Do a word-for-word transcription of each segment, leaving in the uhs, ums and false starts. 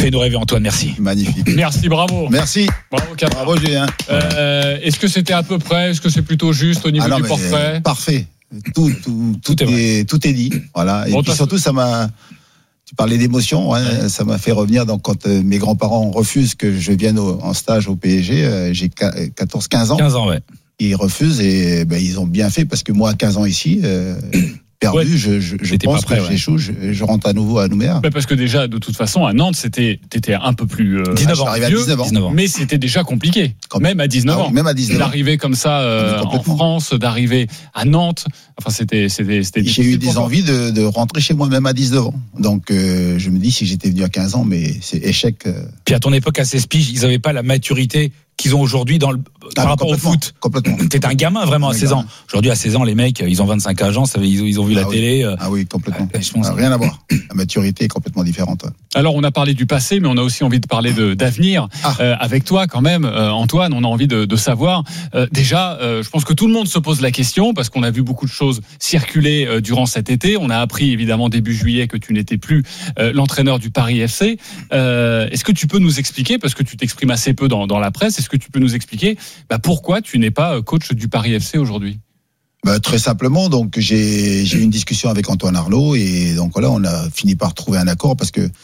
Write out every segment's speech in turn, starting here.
Fais-nous rêver, Antoine, merci. Magnifique. Merci, bravo. Merci. Bravo, Capra. Bravo, Julien. Euh, est-ce que c'était à peu près, est-ce que c'est plutôt juste au niveau ah non, du mais, portrait? euh, Parfait. Tout, tout, tout, Tout est est, tout est dit. Voilà. Et Bon, puis toi, surtout, ça m'a. Tu parlais d'émotion, ouais, ouais. Ça m'a fait revenir. Donc, quand euh, mes grands-parents refusent que je vienne au, en stage au P S G, euh, j'ai quatorze quinze ans. quinze ans, ouais. Ils refusent et ben, ils ont bien fait parce que moi, à quinze ans ici, euh, perdu, Ouais. je, je, je J'étais pense pas prêt, que ouais. j'échoue. Je, je rentre à nouveau à Nouméa. Bah parce que déjà, de toute façon, à Nantes, c'était, t'étais un peu plus euh, dix-neuf ans. J'arrive à vieux, dix-neuf ans. dix-neuf ans. mais c'était déjà compliqué. Comme- Même à dix-neuf Ah ans. oui, même à dix-neuf ans. D'arriver comme ça euh, Ah, mais en complètement. France, d'arriver à Nantes. Enfin, c'était, c'était, c'était J'ai difficile eu pour des toi. envies de, de rentrer chez moi même à dix-neuf ans. Donc euh, je me dis si j'étais venu à quinze ans, mais c'est échec. Euh, Puis à ton époque, à seize piges, ils n'avaient pas la maturité qu'ils ont aujourd'hui dans le, par ah, rapport au complètement, foot. Complètement. T'étais un gamin vraiment à Un seize ans. gamin. Aujourd'hui, à seize ans, les mecs, ils ont vingt-cinq agents, ça, ils, ont, ils ont vu Ah la oui. télé. euh, Ah oui, complètement. Ah, je pense- Ah, rien à voir. La maturité est complètement différente. Alors, on a parlé du passé, mais on a aussi envie de parler de, d'avenir. Ah. Euh, avec toi, quand même, euh, Antoine, on a envie de, de savoir. Euh, déjà, euh, je pense que tout le monde se pose la question, parce qu'on a vu beaucoup de choses circuler euh, durant cet été. On a appris, évidemment, début juillet, que tu n'étais plus euh, l'entraîneur du Paris F C. Euh, est-ce que tu peux nous expliquer, parce que tu t'exprimes assez peu dans, dans la presse, est-ce que tu peux nous expliquer bah, pourquoi tu n'es pas coach du Paris F C aujourd'hui? Bah, très simplement, donc j'ai j'ai eu une discussion avec Antoine Arnaud et donc voilà, on a fini par trouver un accord parce que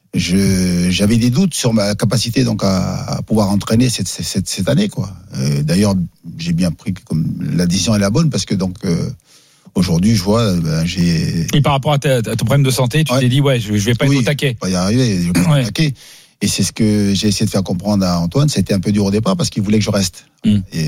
je j'avais des doutes sur ma capacité donc à, à pouvoir entraîner cette cette, cette année quoi. Euh, d'ailleurs, j'ai bien pris comme la décision est la bonne parce que donc euh, aujourd'hui, je vois ben, j'ai Et par rapport à, ta, à ton problème de santé, tu Ouais. t'es dit, ouais, je, je vais pas Oui. être au taquet. pas y arriver, je vais pas Ouais. attaquer. Et c'est ce que j'ai essayé de faire comprendre à Antoine. C'était un peu dur au départ parce qu'il voulait que je reste. Mm. Et,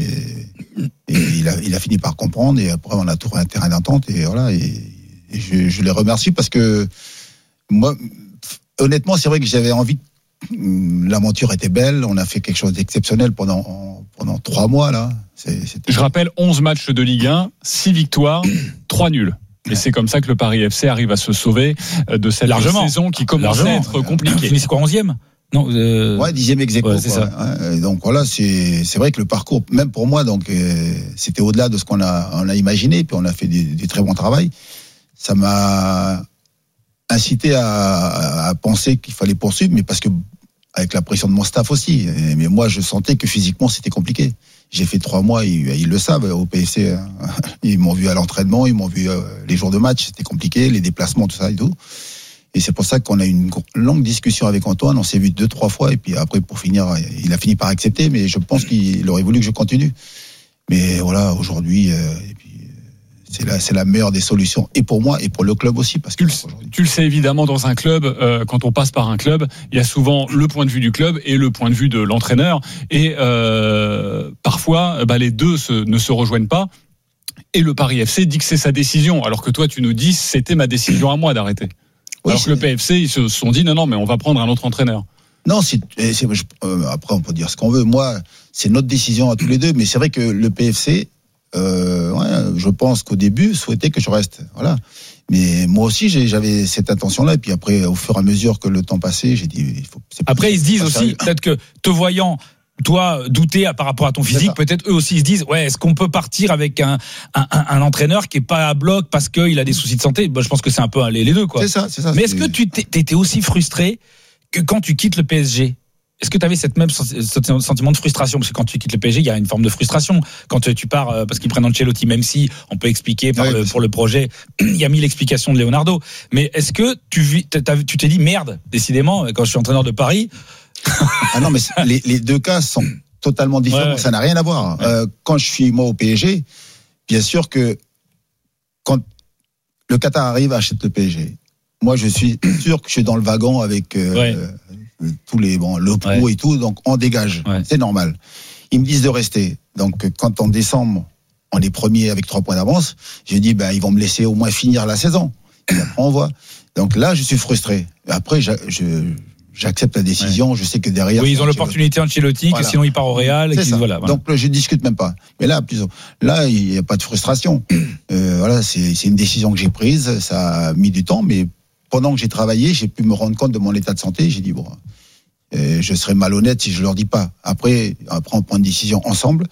et il, a, il a fini par comprendre. Et après, on a trouvé un terrain d'entente. Et voilà. Et, et je, je les remercie parce que moi, honnêtement, c'est vrai que j'avais envie. L'aventure était belle. On a fait quelque chose d'exceptionnel pendant pendant trois mois là. C'est, c'était... Je rappelle, onze matchs de Ligue un, six victoires, trois nuls. Et c'est comme ça que le Paris F C arrive à se sauver de cette Largement. saison qui commençait à être Vous compliquée. finissez quoi, onzième? Non, euh... Ouais, dixième ex aequo, ouais, c'est quoi. ça. Ouais, donc voilà, c'est c'est vrai que le parcours, même pour moi, donc euh, c'était au-delà de ce qu'on a on a imaginé, puis on a fait du, du très bon travail. Ça m'a incité à, à penser qu'il fallait poursuivre, mais parce que avec la pression de mon staff aussi. Et, mais moi, je sentais que physiquement, c'était compliqué. J'ai fait trois mois, ils, ils le savent au P S C. Hein. Ils m'ont vu à l'entraînement, ils m'ont vu euh, les jours de match, c'était compliqué, les déplacements, tout ça et tout. Et c'est pour ça qu'on a eu une longue discussion avec Antoine. On s'est vu deux, trois fois. Et puis après, pour finir, il a fini par accepter. Mais je pense qu'il aurait voulu que je continue. Mais voilà, aujourd'hui, euh, et puis, c'est la, c'est la meilleure des solutions. Et pour moi, et pour le club aussi. Parce que Tu le, tu le sais évidemment, dans un club, euh, quand on passe par un club, il y a souvent le point de vue du club et le point de vue de l'entraîneur. Et euh, parfois, bah, les deux se, ne se rejoignent pas. Et le Paris F C dit que c'est sa décision. Alors que toi, tu nous dis, c'était ma décision à moi d'arrêter. Oui, Alors que le P F C, ils se sont dit non, non, mais on va prendre un autre entraîneur. Non, c'est, c'est euh, après on peut dire ce qu'on veut. Moi, c'est notre décision à tous les deux, mais c'est vrai que le P F C, euh, ouais, je pense qu'au début souhaitait que je reste. Voilà. Mais moi aussi, j'ai, j'avais cette intention-là. Et puis après, au fur et à mesure que le temps passait, j'ai dit. Il faut, c'est Après, pas, ils se disent pas aussi, sérieux. peut-être que te voyant, toi, douter par rapport à ton physique, peut-être eux aussi ils se disent, ouais, est-ce qu'on peut partir avec un, un, un entraîneur qui est pas à bloc parce qu'il a des soucis de santé? Bah, je pense que c'est un peu les, les deux, quoi. C'est ça, c'est ça. Mais c'est... est-ce que tu t'es, t'étais aussi frustré que quand tu quittes le P S G? Est-ce que tu avais cette même sentiment de frustration? Parce que quand tu quittes le P S G, il y a une forme de frustration. Quand tu pars, parce qu'ils prennent Ancelotti, même si on peut expliquer par oui, le, pour le projet, il y a mille explications de Leonardo. Mais est-ce que tu, tu t'es dit, merde, décidément, quand je suis entraîneur de Paris. Ah non, mais les, les deux cas sont totalement différents. Ouais, ouais. Ça n'a rien à voir. Ouais. Euh, quand je suis, moi, au P S G, bien sûr que quand le Qatar arrive, achète le P S G. Moi, je suis sûr que je suis dans le wagon avec euh, ouais. euh, tous les bon, le pro ouais. et tout, donc on dégage. Ouais. C'est normal. Ils me disent de rester. Donc, quand en décembre, on est premier avec trois points d'avance, je dis, ben, ils vont me laisser au moins finir la saison. Et après, on voit. Donc là, je suis frustré. Après, je, je, j'accepte la décision. Ouais. Je sais que derrière. Oui, ils ont l'opportunité Ancelotti, voilà. Que sinon il part au Real. C'est et ça. Voilà, voilà. Donc je discute même pas. Mais là, plus, là, il n'y a pas de frustration. Euh, voilà, c'est, c'est une décision que j'ai prise. Ça a mis du temps, mais pendant que j'ai travaillé, j'ai pu me rendre compte de mon état de santé. J'ai dit bon, euh, je serais malhonnête si je leur dis pas. Après, après on prend une décision ensemble.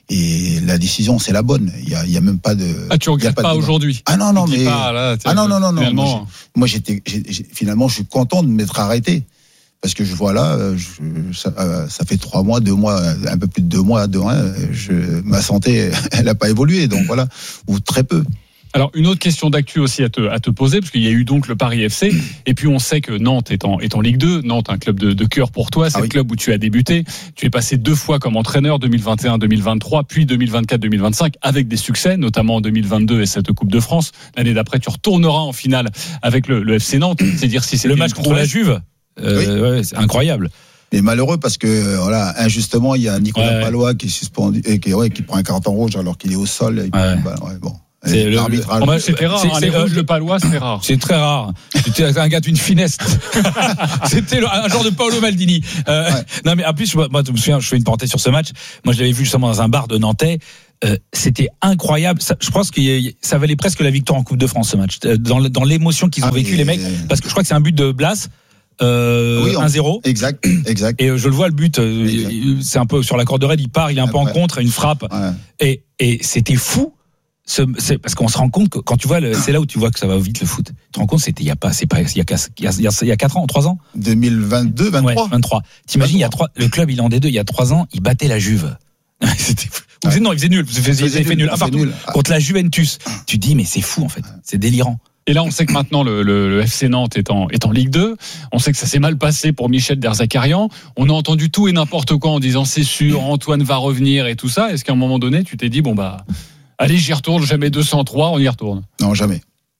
Et la décision, c'est la bonne. Il y a, il y a même pas de. Ah, tu regrettes pas, pas aujourd'hui. Ah non, non, mais. Pas, là, ah non, non, non, non. Finalement, moi, j'ai, moi j'étais, j'ai, j'ai, finalement, je suis content de m'être arrêté. Parce que je vois là, je, ça, ça fait trois mois, deux mois, un peu plus de deux mois, deux mois, je, ma santé, elle n'a pas évolué, donc voilà, ou très peu. Alors, une autre question d'actu aussi à te, à te poser, parce qu'il y a eu donc le Paris F C, et puis on sait que Nantes est en, est en Ligue deux. Nantes, un club de, de cœur pour toi, c'est ah oui. le club où tu as débuté. Tu es passé deux fois comme entraîneur, deux mille vingt et un deux mille vingt-trois, puis deux mille vingt-quatre deux mille vingt-cinq, avec des succès, notamment en deux mille vingt-deux et cette Coupe de France. L'année d'après, tu retourneras en finale avec le, le F C Nantes. C'est dire si c'est le match contre la Juve. Euh, oui. ouais, c'est incroyable. Mais malheureux parce que voilà, injustement, il y a Nicolas ouais. Palois qui est suspendu et qui, ouais, qui prend un carton rouge alors qu'il est au sol. Et puis, ouais. Bah, ouais, bon. C'est le, l'arbitrage. Le, c'était rare, c'est, hein, c'est, les rouges de Palois, c'est rare. C'est très rare. C'était un gars d'une finesse. C'était le, un genre de Paolo Maldini. Euh, ouais. Non, mais en plus, moi, je me souviens, je fais une parenthèse sur ce match. Moi, je l'avais vu justement dans un bar de Nantais. Euh, c'était incroyable. Ça, je pense que ça valait presque la victoire en Coupe de France, ce match. Dans, dans l'émotion qu'ils ont ah, vécu, les mecs. Parce que je crois que c'est un but de Blas. Euh, oui, un zéro. Exact, exact. Et je le vois, le but, euh, c'est un peu sur la corde raide, il part, il est un peu en contre, une frappe. Ouais. Et, et c'était fou. Ce, c'est parce qu'on se rend compte que quand tu vois, le, c'est là où tu vois que ça va vite le foot. Tu te rends compte, c'était il y a pas, c'est pas, il y a, il y a, il y a quatre ans, trois ans. deux mille vingt-deux, vingt-trois. Ouais, vingt-trois. T'imagines, il y a trois, le club, il est en D deux, il y a trois ans, il battait la Juve. C'était fou. Ouais. Non, il faisait nul. Il faisait, il faisait, il fait nul. Un partout. Nul. Contre la Juventus. Tu te dis, mais c'est fou, en fait. C'est délirant. Et là, on sait que maintenant, le, le, le F C Nantes est en, est en Ligue deux. On sait que ça s'est mal passé pour Michel Derzakarian. On a entendu tout et n'importe quoi en disant, c'est sûr, Antoine va revenir et tout ça. Est-ce qu'à un moment donné, tu t'es dit, bon, bah, allez, j'y retourne, jamais deux cent trois, on y retourne? Non, jamais.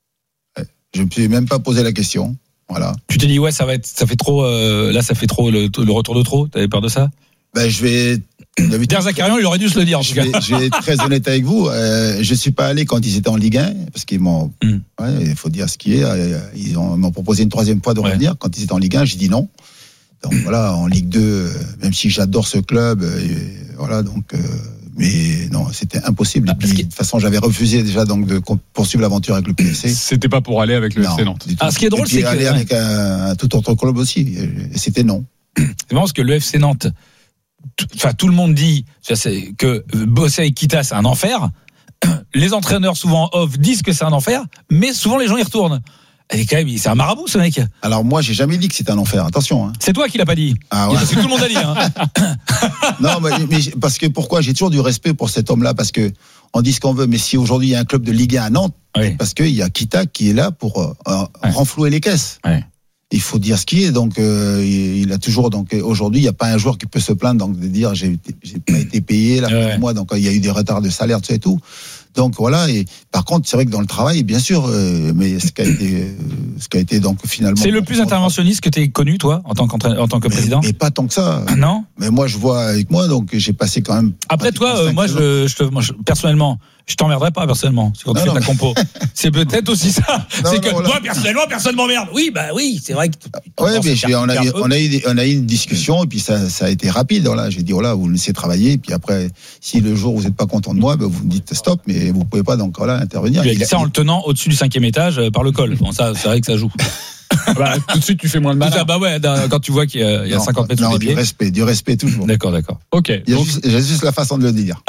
Je ne me suis même pas posé la question. Voilà. Tu t'es dit, ouais, ça va être, ça fait trop, euh, là, ça fait trop, le, le retour de trop. T'avais peur de ça? Ben, je vais. Derzakarian, il aurait dû se le dire. En je, vais, je vais être très honnête avec vous. Euh, je suis pas allé quand ils étaient en Ligue un parce qu'ils m'ont. Mm. Ouais, il faut dire ce qui est. Ils ont, m'ont proposé une troisième fois de ouais. revenir quand ils étaient en Ligue un. J'ai dit non. Donc voilà, en Ligue deux, même si j'adore ce club, et, voilà donc. Euh, mais non, c'était impossible. Et puis, de toute façon, j'avais refusé déjà donc de poursuivre l'aventure avec le P S C. C'était pas pour aller avec le F C Nantes. Ah, ce qui est drôle, c'est que aller avec un, un tout autre club aussi. Et c'était non. C'est marrant parce que le F C Nantes. Enfin, tout le monde dit que bosser avec Kita, c'est un enfer. Les entraîneurs, souvent off, disent que c'est un enfer, mais souvent les gens y retournent. Et quand même, c'est un marabout, ce mec. Alors, moi, j'ai jamais dit que c'était un enfer. Attention. Hein. C'est toi qui l'as pas dit. Ah ouais. Parce que tout le monde a dit. Hein. Non, mais, mais parce que pourquoi? J'ai toujours du respect pour cet homme-là, parce que on dit ce qu'on veut, mais si aujourd'hui il y a un club de Ligue un à Nantes, oui. parce qu'il y a Kita qui est là pour euh, ouais. renflouer les caisses. Ouais. Il faut dire ce qui est. Donc, euh, il a toujours. Donc, aujourd'hui, il n'y a pas un joueur qui peut se plaindre donc de dire j'ai, j'ai pas été payé là ouais. moi. Donc, il y a eu des retards de salaire, tout ça et tout. Donc voilà. Et par contre, c'est vrai que dans le travail, bien sûr, euh, mais ce qui a été, euh, ce qui a été donc finalement. C'est le plus interventionniste que tu aies connu, toi, en tant qu'entraîneur, en tant que mais, président. Mais pas tant que ça. Ah, non. Mais moi, je vois avec moi, donc j'ai passé quand même. Après toi, euh, moi, je, je te, moi, je, personnellement. Je t'emmerderai pas personnellement c'est quand non, tu fais non, ta compo. C'est peut-être aussi ça. Non, c'est non, que voilà. Moi personnellement personne m'emmerde. Oui bah oui c'est vrai que. Ouais mais j'ai, on a eu, on a eu on a eu une discussion et puis ça ça a été rapide voilà j'ai dit voilà vous me laissez travailler et puis après si le jour où vous n'êtes pas content de moi ben, vous me dites stop mais vous pouvez pas donc voilà intervenir. Il a dit ça en le tenant au-dessus du cinquième étage euh, par le col. Bon ça c'est vrai que ça joue. Bah, tout de suite tu fais moins de mal. Bah ouais quand tu vois qu'il y a, il y a non, cinquante mètres non, sous les pieds. Du respect du respect toujours. D'accord d'accord. Ok. Il y a, donc... juste, il y a juste la façon de le dire.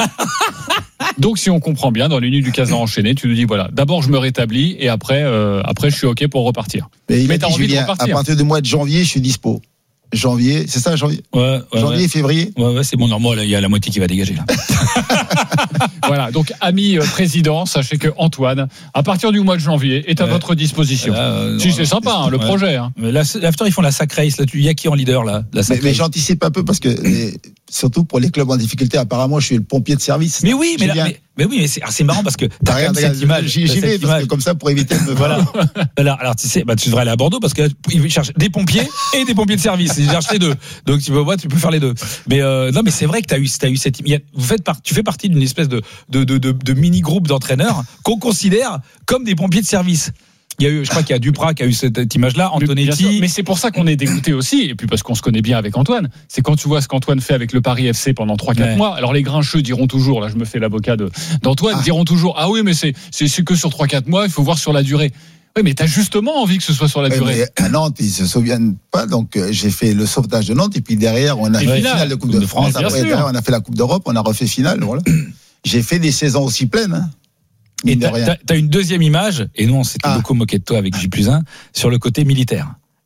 Donc, si on comprend bien, dans les nuits du Casan enchaîné, tu nous dis voilà, d'abord je me rétablis et après, euh, après je suis ok pour repartir. Mais, il Mais t'as dit, envie Julien, de repartir. À partir du mois de janvier, je suis dispo. Janvier, c'est ça, janvier. Ouais, ouais, janvier, ouais. février. Ouais, ouais, c'est bon. Normalement, il y a la moitié qui va dégager là. Voilà. Donc, ami euh, président, sachez que Antoine, à partir du mois de janvier, est à ouais. votre disposition. Là, euh, si non, c'est sympa, hein, le ouais. projet. Hein. Mais là, l'after, ils font la sac race. Là, il y a qui en leader là, la mais, mais j'anticipe un peu parce que les, surtout pour les clubs en difficulté, apparemment, je suis le pompier de service. Mais oui, mais, là, mais, mais oui, mais c'est, c'est marrant parce que t'as regarde, regarde, cette image. J'y, j'y vais parce que comme ça pour éviter de me voilà. alors, alors, tu sais, bah, tu devrais aller à Bordeaux parce que ils cherchent des pompiers et des pompiers de service. Ils cherchent les deux. Donc tu peux, ouais, tu peux faire les deux. Mais euh, non, mais c'est vrai que t'as eu, t'as eu cette. Vous faites part, tu fais partie d'une espèce de de de, de, de mini groupe d'entraîneurs qu'on considère comme des pompiers de service. Il y a eu, je crois qu'il y a Duprat qui a eu cette image-là, Antonetti. Mais, mais c'est pour ça qu'on est dégoûté aussi, et puis parce qu'on se connaît bien avec Antoine. C'est quand tu vois ce qu'Antoine fait avec le Paris F C pendant trois quatre ouais. mois. Alors les grincheux diront toujours, là je me fais l'avocat de, d'Antoine, ah. diront toujours ah oui mais c'est c'est, c'est que sur trois quatre mois, il faut voir sur la durée. Oui, mais t'as justement envie que ce soit sur la ouais, durée. Mais à Nantes, ils se souviennent pas, donc euh, j'ai fait le sauvetage de Nantes, et puis derrière, on a fait finale, finale de Coupe de, de France. France après, derrière, on a fait la Coupe d'Europe, on a refait finale. Voilà. J'ai fait des saisons aussi pleines. Hein. Et t'as, t'as, t'as une deuxième image, et nous on s'était ah. beaucoup moqué de toi avec J plus un, sur le côté militaire.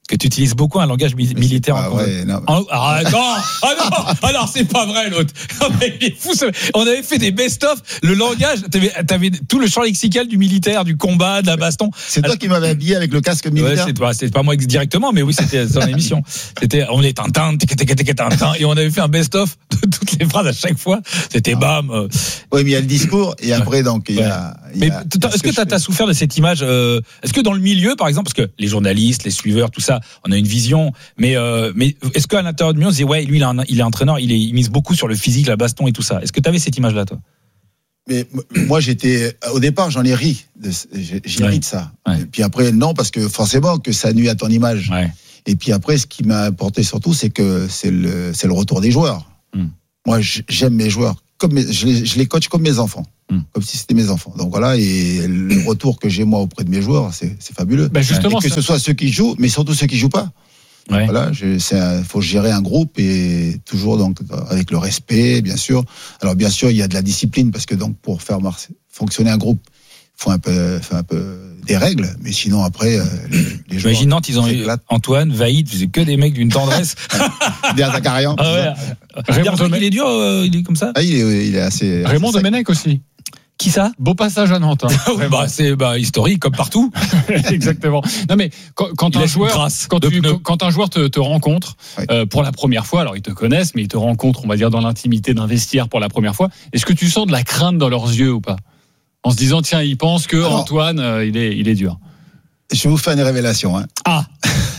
Que tu utilises beaucoup un langage mi- militaire Ah, en ouais, non. En- Ah non, ah non, alors c'est pas vrai l'autre. Ah, mais il est fou, ce- On avait fait des best-of, le langage, t'avais, t'avais tout le champ lexical du militaire, du combat, de la baston. C'est toi qui m'avais habillé avec le casque militaire. Ouais, c'est pas, c'est pas moi directement, mais oui, c'était dans l'émission. C'était, on est Tintin, tic, tic, tic, Tintin, et on avait fait un best-of de toutes les phrases à chaque fois. C'était bam. euh. Oui, mais il y a le discours et après donc il y a. il y Mais a- t- il y a est-ce ce que je t'as, fais. t'as souffert de cette image euh, Est-ce que dans le milieu, par exemple, parce que les journalistes, les suiveurs, tout ça, on a une vision, mais euh, mais est-ce qu'à l'intérieur de lui, on se dit ouais, lui, il est, un, il est entraîneur, il, est, il mise beaucoup sur le physique, la baston et tout ça. Est-ce que t'avais cette image-là, toi? Mais m- moi, j'étais au départ, j'en ai ri. De, j'ai j'ai Ouais. ri de ça. Ouais. Et puis après, non, parce que forcément que ça nuit à ton image. Ouais. Et puis après, ce qui m'a importé surtout, c'est que c'est le, c'est le retour des joueurs. Mm. Moi, j- j'aime mes joueurs. Comme mes- je, les, je les coach comme mes enfants. Mm. Comme si c'était mes enfants. Donc voilà, et le retour que j'ai moi auprès de mes joueurs, c'est, c'est fabuleux. Bah, justement, et que ça- ce soit ceux qui jouent, mais surtout ceux qui jouent pas. Ouais. Voilà, il faut gérer un groupe et toujours donc avec le respect, bien sûr. Alors bien sûr, il y a de la discipline parce que donc pour faire mar- fonctionner un groupe, il faut un peu, faut un peu des règles. Mais sinon après, euh, les, les joueurs. J'imagine Nantes, ils ont eu s'éclatent. Antoine, Vaïd, c'est que des mecs d'une tendresse. Derrière Zakarian. Ah ouais. Raymond Pierre, Domenech. il est dur, euh, il est comme ça. Ah, il est, il est assez. Raymond assez sec. Domenech aussi. Qui ça? Beau passage à Nantes. hein. Ouais, bah, c'est bah, historique comme partout. Exactement. Non mais quand, quand Il un laisse une joueur, trace quand, de tu- pneus. quand un joueur te, te rencontre Ouais. euh, pour la première fois, alors ils te connaissent, mais ils te rencontrent, on va dire dans l'intimité d'un vestiaire pour la première fois. Est-ce que tu sens de la crainte dans leurs yeux ou pas, en se disant tiens, ils pensent que Alors- Antoine, euh, il est, il est dur. Je vais vous faire une révélation. Hein. Ah,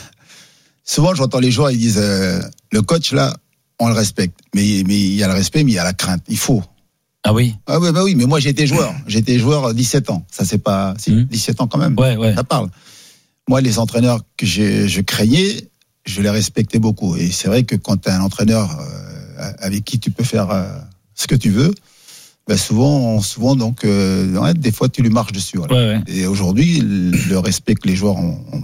Souvent, j'entends les joueurs, ils disent euh, le coach là, on le respecte, mais mais il y a le respect, mais il y a la crainte. Il faut. ah oui. Ah ouais, bah oui, mais moi j'étais joueur. J'étais joueur à dix-sept ans. Ça c'est pas, si, Mhm. dix-sept ans quand même. Ouais, ouais. Ça parle. Moi, les entraîneurs que j'ai, je craignais, je les respectais beaucoup. Et c'est vrai que quand tu as un entraîneur euh, avec qui tu peux faire euh, ce que tu veux, ben souvent, souvent donc, euh, ouais, des fois tu lui marches dessus. Voilà. Ouais, ouais. Et aujourd'hui, le le respect que les joueurs ont, ont,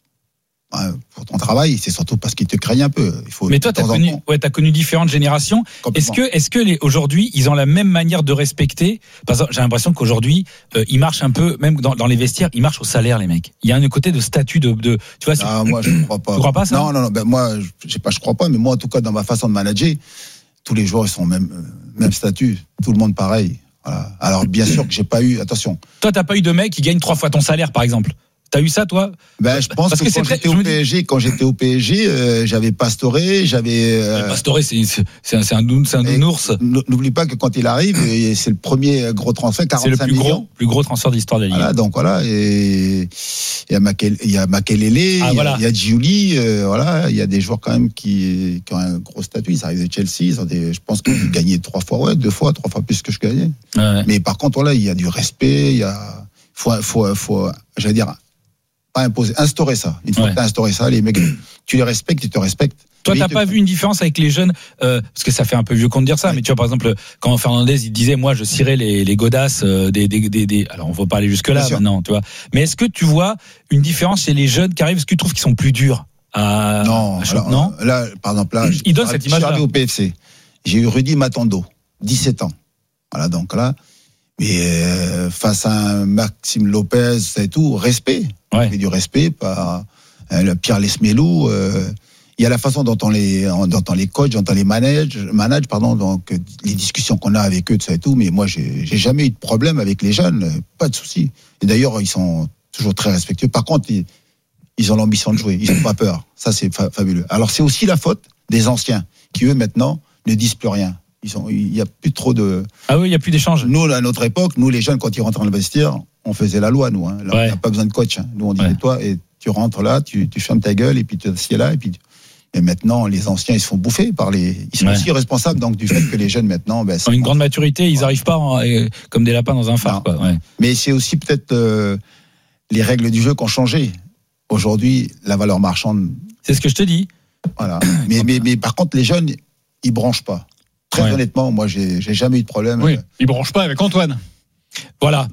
hein, pour ton travail, c'est surtout parce qu'ils te craignent un peu. Il faut Mais toi, de t'as temps en connu, temps, ouais, t'as connu différentes générations. Est-ce complètement. que, est-ce que les, aujourd'hui, ils ont la même manière de respecter? Parce que j'ai l'impression qu'aujourd'hui, euh, ils marchent un peu, même dans, dans les vestiaires, ils marchent au salaire, les mecs. Il y a un côté de statut de, de tu vois, c'est- Ah, moi, je ne crois pas. Tu crois pas, ça? Non, non, non. Ben, moi, je je sais pas, je crois pas, mais moi, en tout cas, dans ma façon de manager, tous les joueurs, ils sont au même, euh, même statut. Tout le monde pareil. Voilà. Alors, bien sûr que j'ai pas eu, attention. toi, t'as pas eu de mec qui gagne trois fois ton salaire, par exemple. T'as eu ça, toi? Ben, je pense Parce que, que c'est quand très- j'étais je au me dis- P S G, quand j'étais au P S G, euh, j'avais Pastore, j'avais, euh, Pastore, c'est, c'est, c'est un, c'est un, nou- c'est un et nounours. n- N'oublie pas que quand il arrive, et c'est le premier gros transfert, C'est le quarante-cinq plus millions. gros, plus gros transfert de l'histoire de la Ligue. Voilà, donc voilà, et il y a Makel- il y a Makelele, il y Ah, a- voilà. il y a Giuli, euh, voilà, il y a des joueurs quand même qui, qui ont un gros statut. Ils arrivent de Chelsea, ils ont des, je pense qu'ils gagnaient trois fois, ouais, deux fois, trois fois plus que je gagnais. Ouais. Mais par contre, voilà, il y a du respect, il y a, faut, faut, faut, j'allais dire, pas imposer, instaurer ça. Une fois Ouais. que tu as instauré ça, les mecs, tu les respectes, ils te respectent. Toi, Mais t'as ils te- pas vu une différence avec les jeunes, euh, parce que ça fait un peu vieux con de dire ça, Ouais. mais tu vois, par exemple, quand Fernandez, il disait, moi, je cirais les, les godasses euh, des, des, des, des, alors on va pas aller jusque là Bien sûr. maintenant, tu vois. Mais est-ce que tu vois une différence chez les jeunes qui arrivent? Est-ce que tu trouves qu'ils sont plus durs à, Non, à- alors, non? là, par exemple, là, Il donne je- cette je suis image-là. arrivé au P F C. J'ai eu Rudy Matondo, dix-sept ans. Voilà, donc là, mais euh, face à un Maxime Lopez et tout, respect. Ouais. Il y a du respect par euh, le Pierre Lesmelou. Euh, il y a la façon dont on les, dont on les coach, dont on les manage, manage pardon, donc euh, les discussions qu'on a avec eux, tout ça et tout. Mais moi, j'ai j'ai jamais eu de problème avec les jeunes, euh, pas de souci. Et d'ailleurs, ils sont toujours très respectueux. Par contre, ils, ils ont l'ambition de jouer, ils n'ont pas peur. Ça, c'est fa- fabuleux. Alors, c'est aussi la faute des anciens qui, eux, maintenant, ne disent plus rien. Ils ont, il n'y a plus trop de. Ah oui, il y a plus d'échanges. Nous, à notre époque, nous, les jeunes, quand ils rentrent dans le vestiaire, on faisait la loi, nous. Hein. Là, Ouais. on n'a pas besoin de coach. Hein. Nous, on disait, Ouais. toi, et tu rentres là, tu, tu fermes ta gueule, et puis tu t'assieds là, et puis. Et maintenant, les anciens, ils se font bouffer par les. Ils sont Ouais. aussi responsables donc du fait que les jeunes maintenant, ben, Ils ont une grande maturité, ils arrivent pas en- euh, comme des lapins dans un phare, Non. quoi. Ouais. Mais c'est aussi peut-être euh, les règles du jeu qui ont changé. Aujourd'hui, la valeur marchande, C'est ce que je te dis. voilà. mais, mais, mais par contre, les jeunes, ils branchent pas. Très Ouais. honnêtement, moi, j'ai j'ai jamais eu de problème. Oui, il branche pas avec Antoine. Voilà.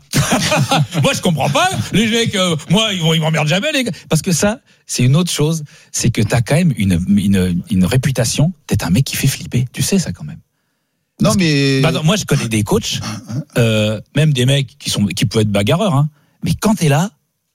Moi, je comprends pas. Les mecs, euh, moi, ils, vont- ils m'emmerdent jamais, les gars. Parce que ça, c'est une autre chose. C'est que t'as quand même une, une, une réputation d'être un mec qui fait flipper. Tu sais ça quand même. Non, mais. Pardon, moi, je connais des coachs, euh, même des mecs qui sont, qui peuvent être bagarreurs, hein. Mais quand t'es là,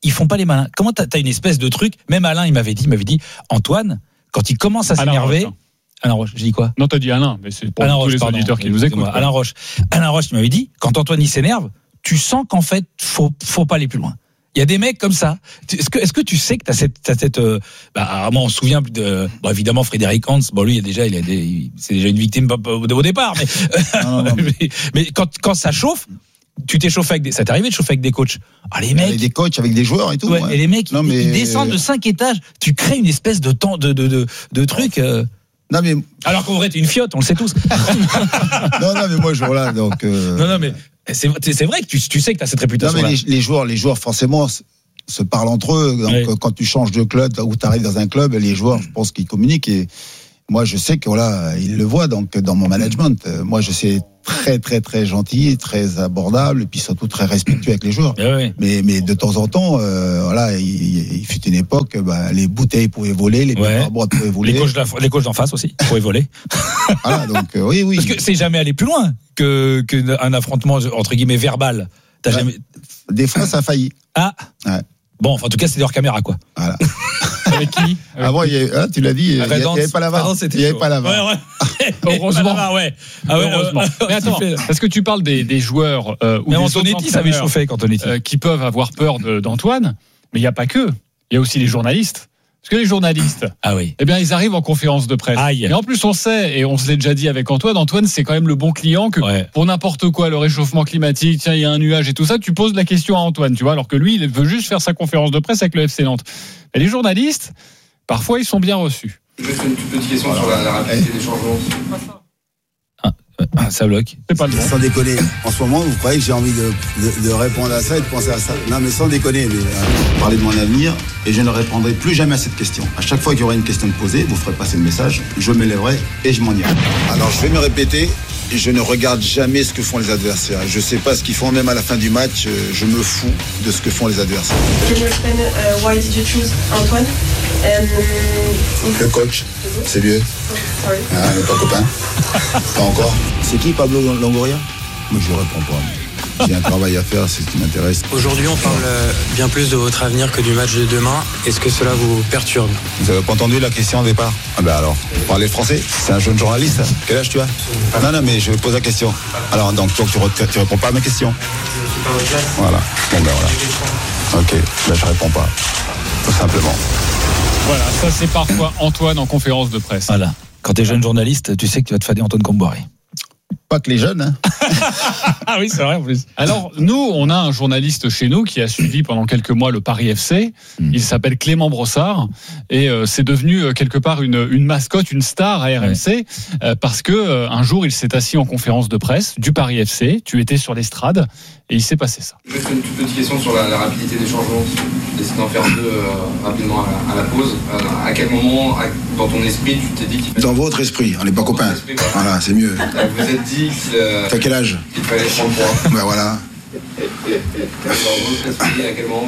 ils font pas les malins. Comment t'as, t'as une espèce de truc? Même Alain, il m'avait dit, il m'avait dit, Antoine, quand il commence à Alain s'énerver. Roche, Alain Roche, j'ai dit quoi? Non, t'as dit Alain, mais c'est pour Alain tous Roche, les pardon, auditeurs qui nous écoutent. Alain Roche. Alain Roche, il m'avait dit, quand Antoine il s'énerve, tu sens qu'en fait, faut, faut pas aller plus loin. Il y a des mecs comme ça. Est-ce que, est-ce que tu sais que t'as cette, t'as cette, euh, bah, moi, on se souvient de, bon, évidemment, Frédéric Hans, bon, lui, il a déjà, il a des, il, c'est déjà une victime au départ, mais, non, non, mais, mais, mais quand, quand ça chauffe, tu t'es chauffé avec des, ça t'est arrivé de chauffer avec des coachs. Ah, les mecs. Avec des coachs, avec des joueurs et tout. Ouais, ouais. Et les mecs, non, ils, mais... ils descendent de cinq étages. Tu crées une espèce de temps, de, de, de, de truc, euh... Non, mais. Alors qu'en vrai, t'es une fiotte, on le sait tous. non, non, mais moi, je là, donc. Euh... Non, non, mais c'est, c'est vrai que tu, tu sais que t'as cette réputation. Non, mais les, les joueurs, les joueurs, forcément, se parlent entre eux. Donc, oui. Quand tu changes de club ou tu arrives dans un club, les joueurs, je pense qu'ils communiquent. Et moi, je sais que voilà, ils le voient. Donc, dans mon management, moi, je sais très, très, très gentil, très abordable, et puis surtout très respectueux avec les joueurs. Oui, oui. Mais, mais de temps en temps, euh, voilà, il, il fut une époque, bah, les bouteilles pouvaient voler, les ouais. boîtes pouvaient voler. Les coachs, les coachs d'en face aussi pouvaient voler. Voilà, donc euh, oui, oui. Parce que c'est jamais aller plus loin que qu'un affrontement entre guillemets verbal. T'as ouais. jamais. Des fois, ça a failli. Ah. Ouais. Bon, enfin, en tout cas, c'est hors caméra, quoi. Voilà. Avec qui? Ah bon, il y a, ah, tu l'as dit, il n'y avait pas la barre. Il n'y avait pas la barre. Ouais, ouais. Heureusement. Barre, ouais. Ah ouais, heureusement. Euh, mais attends, parce que tu parles des, des joueurs euh, ou mais des Antonetti, ça avait chauffé quand Antonetti. Euh, qui peuvent avoir peur de, d'Antoine, mais il n'y a pas que. Il y a aussi les journalistes. Parce que les journalistes, ah oui. eh bien, ils arrivent en conférence de presse. Aïe. Et en plus, on sait, et on se l'est déjà dit avec Antoine, Antoine, c'est quand même le bon client que ouais. pour n'importe quoi, le réchauffement climatique, tiens, il y a un nuage et tout ça, tu poses la question à Antoine, tu vois, alors que lui, il veut juste faire sa conférence de presse avec le F C Nantes. Et les journalistes, parfois, ils sont bien reçus. Juste une toute petite question sur la, la rapidité des changements. Ah, ça bloque. C'est pas le bon. Sans déconner. En ce moment, vous croyez que j'ai envie de, de, de répondre à ça et de penser à ça? Non, mais sans déconner. Mais, euh... Parlez de mon avenir et je ne répondrai plus jamais à cette question. À chaque fois qu'il y aura une question de poser, vous ferez passer le message, je me lèverai et je m'en irai. Alors, je vais me répéter. Je ne regarde jamais ce que font les adversaires. Je ne sais pas ce qu'ils font, même à la fin du match. Je me fous de ce que font les adversaires. Can you explain uh, why did you choose Antoine? And, um, le coach, c'est mieux. Sorry. Ah, on n'est pas copains. Pas encore. C'est qui Pablo Longoria? Moi, je ne réponds pas. J'ai un travail à faire, c'est ce qui m'intéresse. Aujourd'hui, on parle bien plus de votre avenir que du match de demain. Est-ce que cela vous perturbe? Vous n'avez pas entendu la question au départ? Ah ben alors, vous parlez français? C'est un jeune journaliste. Quel âge tu as? Non, non, mais je pose la question. Alors, donc, donc tu ne réponds pas à ma question? Voilà. Bon, ben voilà. Ok, ben je réponds pas. Tout simplement. Voilà, ça c'est parfois Antoine en conférence de presse. Voilà. Quand tu es jeune journaliste, tu sais que tu vas te fader Antoine Comboiré. Pas que les jeunes, hein. Ah oui, c'est vrai en plus. Alors, nous, on a un journaliste chez nous qui a suivi pendant quelques mois le Paris F C. Mm. Il s'appelle Clément Brossard. Et euh, c'est devenu euh, quelque part une, une mascotte, une star à R M C. Ouais. Euh, parce que euh, un jour, il s'est assis en conférence de presse du Paris F C. Tu étais sur l'estrade et il s'est passé ça. Juste une toute petite question sur la, la rapidité des changements. Décide d'en faire deux euh, rapidement à la, à la pause. Euh, à quel moment, à, dans ton esprit, tu t'es dit qu'il Dans votre esprit, on n'est pas copains. Esprit, voilà. Voilà, c'est mieux. Euh, vous êtes dit qu'il... Euh, T'as quel âge? Il fallait trente-trois. Ben voilà. Dans votre esprit, à quel moment?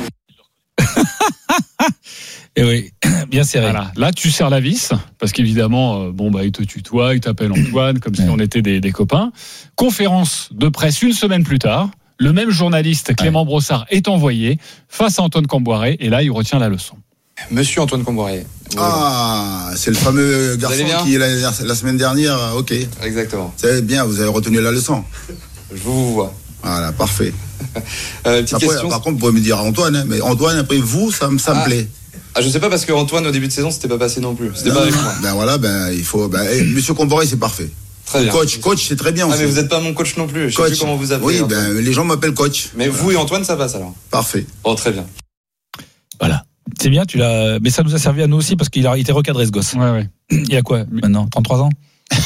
Et oui, bien serré. Voilà. Là, tu serres la vis, parce qu'évidemment, euh, bon, bah, il te tutoie, il t'appelle Antoine, comme si on était des, des copains. Conférence de presse une semaine plus tard. Le même journaliste, Clément ouais. Brossard, est envoyé face à Antoine Comboiré, et là, il retient la leçon. Monsieur Antoine Comboiré. Ah, c'est le fameux garçon qui, la, la semaine dernière, ok. Exactement. C'est bien, vous avez retenu la leçon. Je vous vois. Voilà, parfait. euh, petite après, question. Par contre, vous pouvez me dire Antoine, hein, mais Antoine, après vous, ça, ça ah. me plaît. Ah, je sais pas, parce que Antoine, au début de saison, c'était pas passé non plus. C'était non, pas avec moi. Ben voilà, ben, il faut, ben, hey, Monsieur Comboiré, c'est parfait. Très bien. Coach, coach, c'est très bien ah, aussi. mais vous n'êtes pas mon coach non plus. Je coach. sais plus comment vous appelez. Oui, ben, les gens m'appellent coach. Mais voilà. Vous et Antoine, ça passe alors. Parfait. Oh, très bien. Voilà. C'est bien, tu l'as. Mais ça nous a servi à nous aussi parce qu'il a été recadré ce gosse. Ouais, ouais. Il a quoi maintenant? trente-trois ans?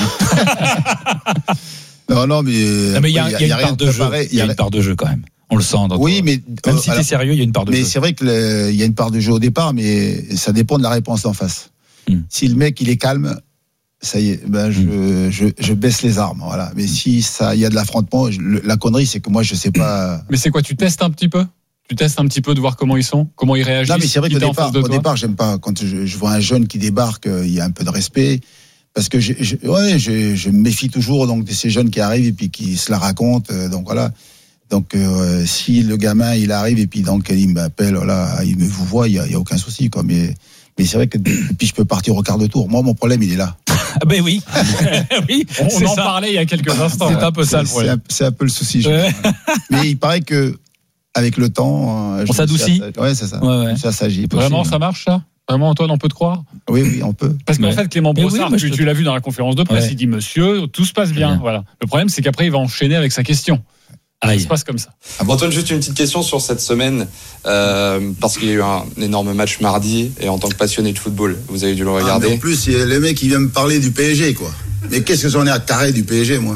Non, non, mais. Non, mais il y a, y a, y a une part de jeu. Il y a une part de jeu quand même. On le sent. Oui, mais même euh, si t'es sérieux, il y a une part de mais jeu. Mais c'est vrai qu'il y a une part de jeu au départ, mais ça dépend de la réponse d'en face. Hmm. Si le mec il est calme, ça y est, ben je, hmm. je, je baisse les armes, voilà. Mais si ça, il y a de l'affrontement, je, la connerie, c'est que moi je sais pas. Mais c'est quoi? Tu testes un petit peu? Tu testes un petit peu de voir comment ils sont, comment ils réagissent. Non, mais c'est vrai qu'au départ, au départ, j'aime pas quand je, je vois un jeune qui débarque, euh, il y a un peu de respect. Parce que je, je, ouais, je, je me méfie toujours donc de ces jeunes qui arrivent et puis qui se la racontent. Euh, donc voilà. Donc, euh, si le gamin, il arrive et puis donc il m'appelle, voilà, il me vous voit, il y a, il y a aucun souci, quoi. Mais, mais c'est vrai que puis je peux partir au quart de tour. Moi, mon problème, il est là. Ah ben oui, oui. On, on en ça. parlait il y a quelques instants. C'est un peu ça le C'est problème. un, c'est un peu le souci. Je Ouais. Mais il paraît que avec le temps, euh, On s'adoucit. ça, ouais, c'est ça. Ouais, ouais. Ça s'agit. Vraiment, ça marche ça? Vraiment, Antoine, on peut te croire? Oui, oui, on peut. Parce qu'en Ouais. fait, Clément Mais oui, Brossard, moi, tu, je te- tu l'as vu dans la conférence de presse, Ouais. il dit monsieur, tout se passe bien. Bien. Voilà. Le problème, c'est qu'après, il va enchaîner avec sa question. Ça Aïe. se passe comme ça. Antoine, juste une petite question sur cette semaine, euh, parce qu'il y a eu un énorme match mardi, et en tant que passionné de football, vous avez dû le Ah, mais regarder. en plus, il y a le mec qui vient me parler du P S G, quoi. Mais qu'est-ce que j'en ai à carrer du P S G, moi?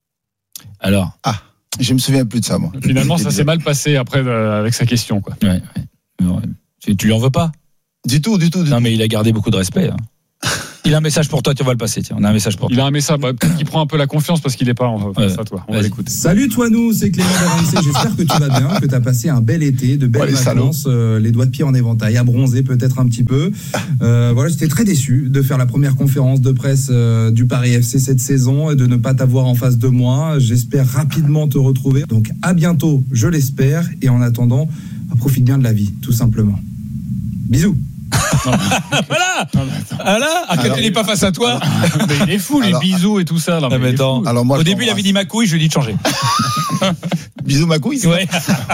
Alors, Ah, je me souviens plus de ça, moi. Finalement, ça s'est mal passé après euh, avec sa question, quoi. ouais, ouais. Non, ouais. Tu, tu lui en veux pas? Du tout, du tout, du Non, tout. mais il a gardé beaucoup de respect. Hein. Il a un message pour toi, tu vas le passer. Tiens, on a un message pour toi. Il a un message, bah, peut-être qu'il prend un peu la confiance parce qu'il n'est pas en face Ouais. à toi. On va Vas-y. l'écouter. Salut toi nous, c'est Clément d'R M C, j'espère que tu vas bien, que tu as passé un bel été, de belles Ouais, les vacances, euh, les doigts de pied en éventail, à bronzer peut-être un petit peu. Euh, voilà, j'étais très déçu de faire la première conférence de presse euh, du Paris F C cette saison et de ne pas t'avoir en face de moi. J'espère rapidement te retrouver. Donc à bientôt, je l'espère, et en attendant, profite bien de la vie, tout simplement. Bisous. Voilà. Non, mais attends. Ah là, ah, quand Alors- il n'est pas face à toi. Mais il est fou, les Alors- bisous et tout ça. Là, Ah, mais mais il est attends. fou. Alors moi, Au je début, il avait l'embrasse. dit ma couille, je lui ai dit de changer. Bisous, ma couille. Ouais.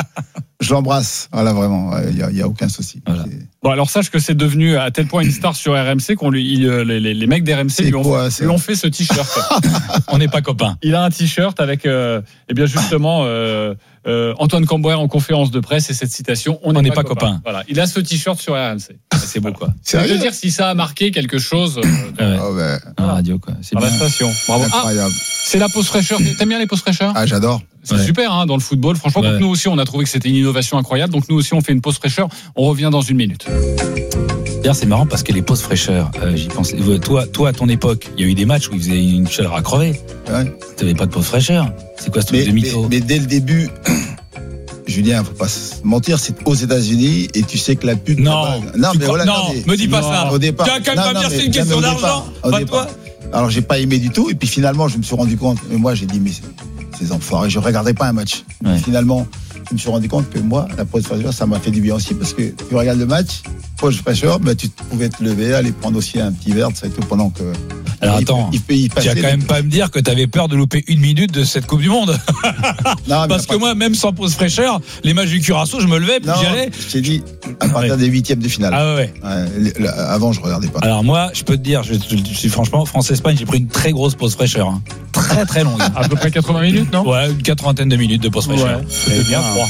Je l'embrasse. Voilà, vraiment. Il n'y a, y a aucun souci. Voilà. C'est- Bon, alors sache que c'est devenu à tel point une star sur R M C qu'on lui, il, euh, les, les, les mecs d'R M C C'est lui ont, quoi, fait, ça lui ont fait ce t-shirt. On n'est pas copains. Il a un t-shirt avec, euh, eh bien justement, euh, euh, Antoine Cambouer en conférence de presse et cette citation. On n'est pas, copains. Voilà, il a ce t-shirt sur R M C. C'est beau, quoi. Je veux Sérieux? dire si ça a marqué quelque chose euh, dans, Ouais. Ah ouais, À la radio, quoi. C'est dans la bien. station. Bravo. Ah, incroyable. c'est la pause fraîcheur. T'aimes bien les pauses fraîcheurs? Ah, j'adore. C'est Ouais. super hein, dans le football. Franchement, Ouais. donc nous aussi, on a trouvé que c'était une innovation incroyable. Donc nous aussi, on fait une pause fraîcheur. On revient dans une minute. D'ailleurs, c'est marrant parce que les pauses fraîcheurs, euh, j'y pense. Toi, toi, à ton époque, il y a eu des matchs où il faisait une chaleur à crever. Ouais. T'avais pas de pause fraîcheur. C'est quoi ce truc Mais, de mais, mytho? mais dès le début, Julien, faut pas se mentir, c'est aux États-Unis et tu sais que la pub. Non. là-bas- non, Tu mais crois- voilà. non, mais- me dis pas non, ça. Au départ. Tu vas quand même Non, pas me non, dire mais- c'est une non, question mais au d'argent. départ, au Pas départ. toi. Alors j'ai pas aimé du tout et puis finalement je me suis rendu compte. Et moi j'ai dit mais ces enfoirés, je regarderai pas un match. Ouais. Et finalement, je me suis rendu compte que moi, la pause fraîcheur, ça m'a fait du bien aussi parce que tu regardes le match, pause fraîcheur, bah, tu pouvais te lever, aller prendre aussi un petit verre, ça et tout pendant que. Alors il, attends, il, il, il Tu vas passait quand même pas me dire que t'avais peur de louper une minute de cette Coupe du Monde. Non, mais Parce à que part- moi, même sans pause fraîcheur, les matchs du Curaçao, je me levais, puis non, j'y allais. je t'ai dit à partir des huitièmes de finale. Ah ouais. Ouais, les- le- avant, je regardais pas. Alors moi, je peux te dire, je, je, je suis franchement, France-Espagne, j'ai pris une très grosse pause fraîcheur. Hein. Très très longue. À peu près quatre-vingts minutes, non? Ouais, une quatre-vingtaine de minutes de pause fraîcheur. Ouais, c'était bien froid.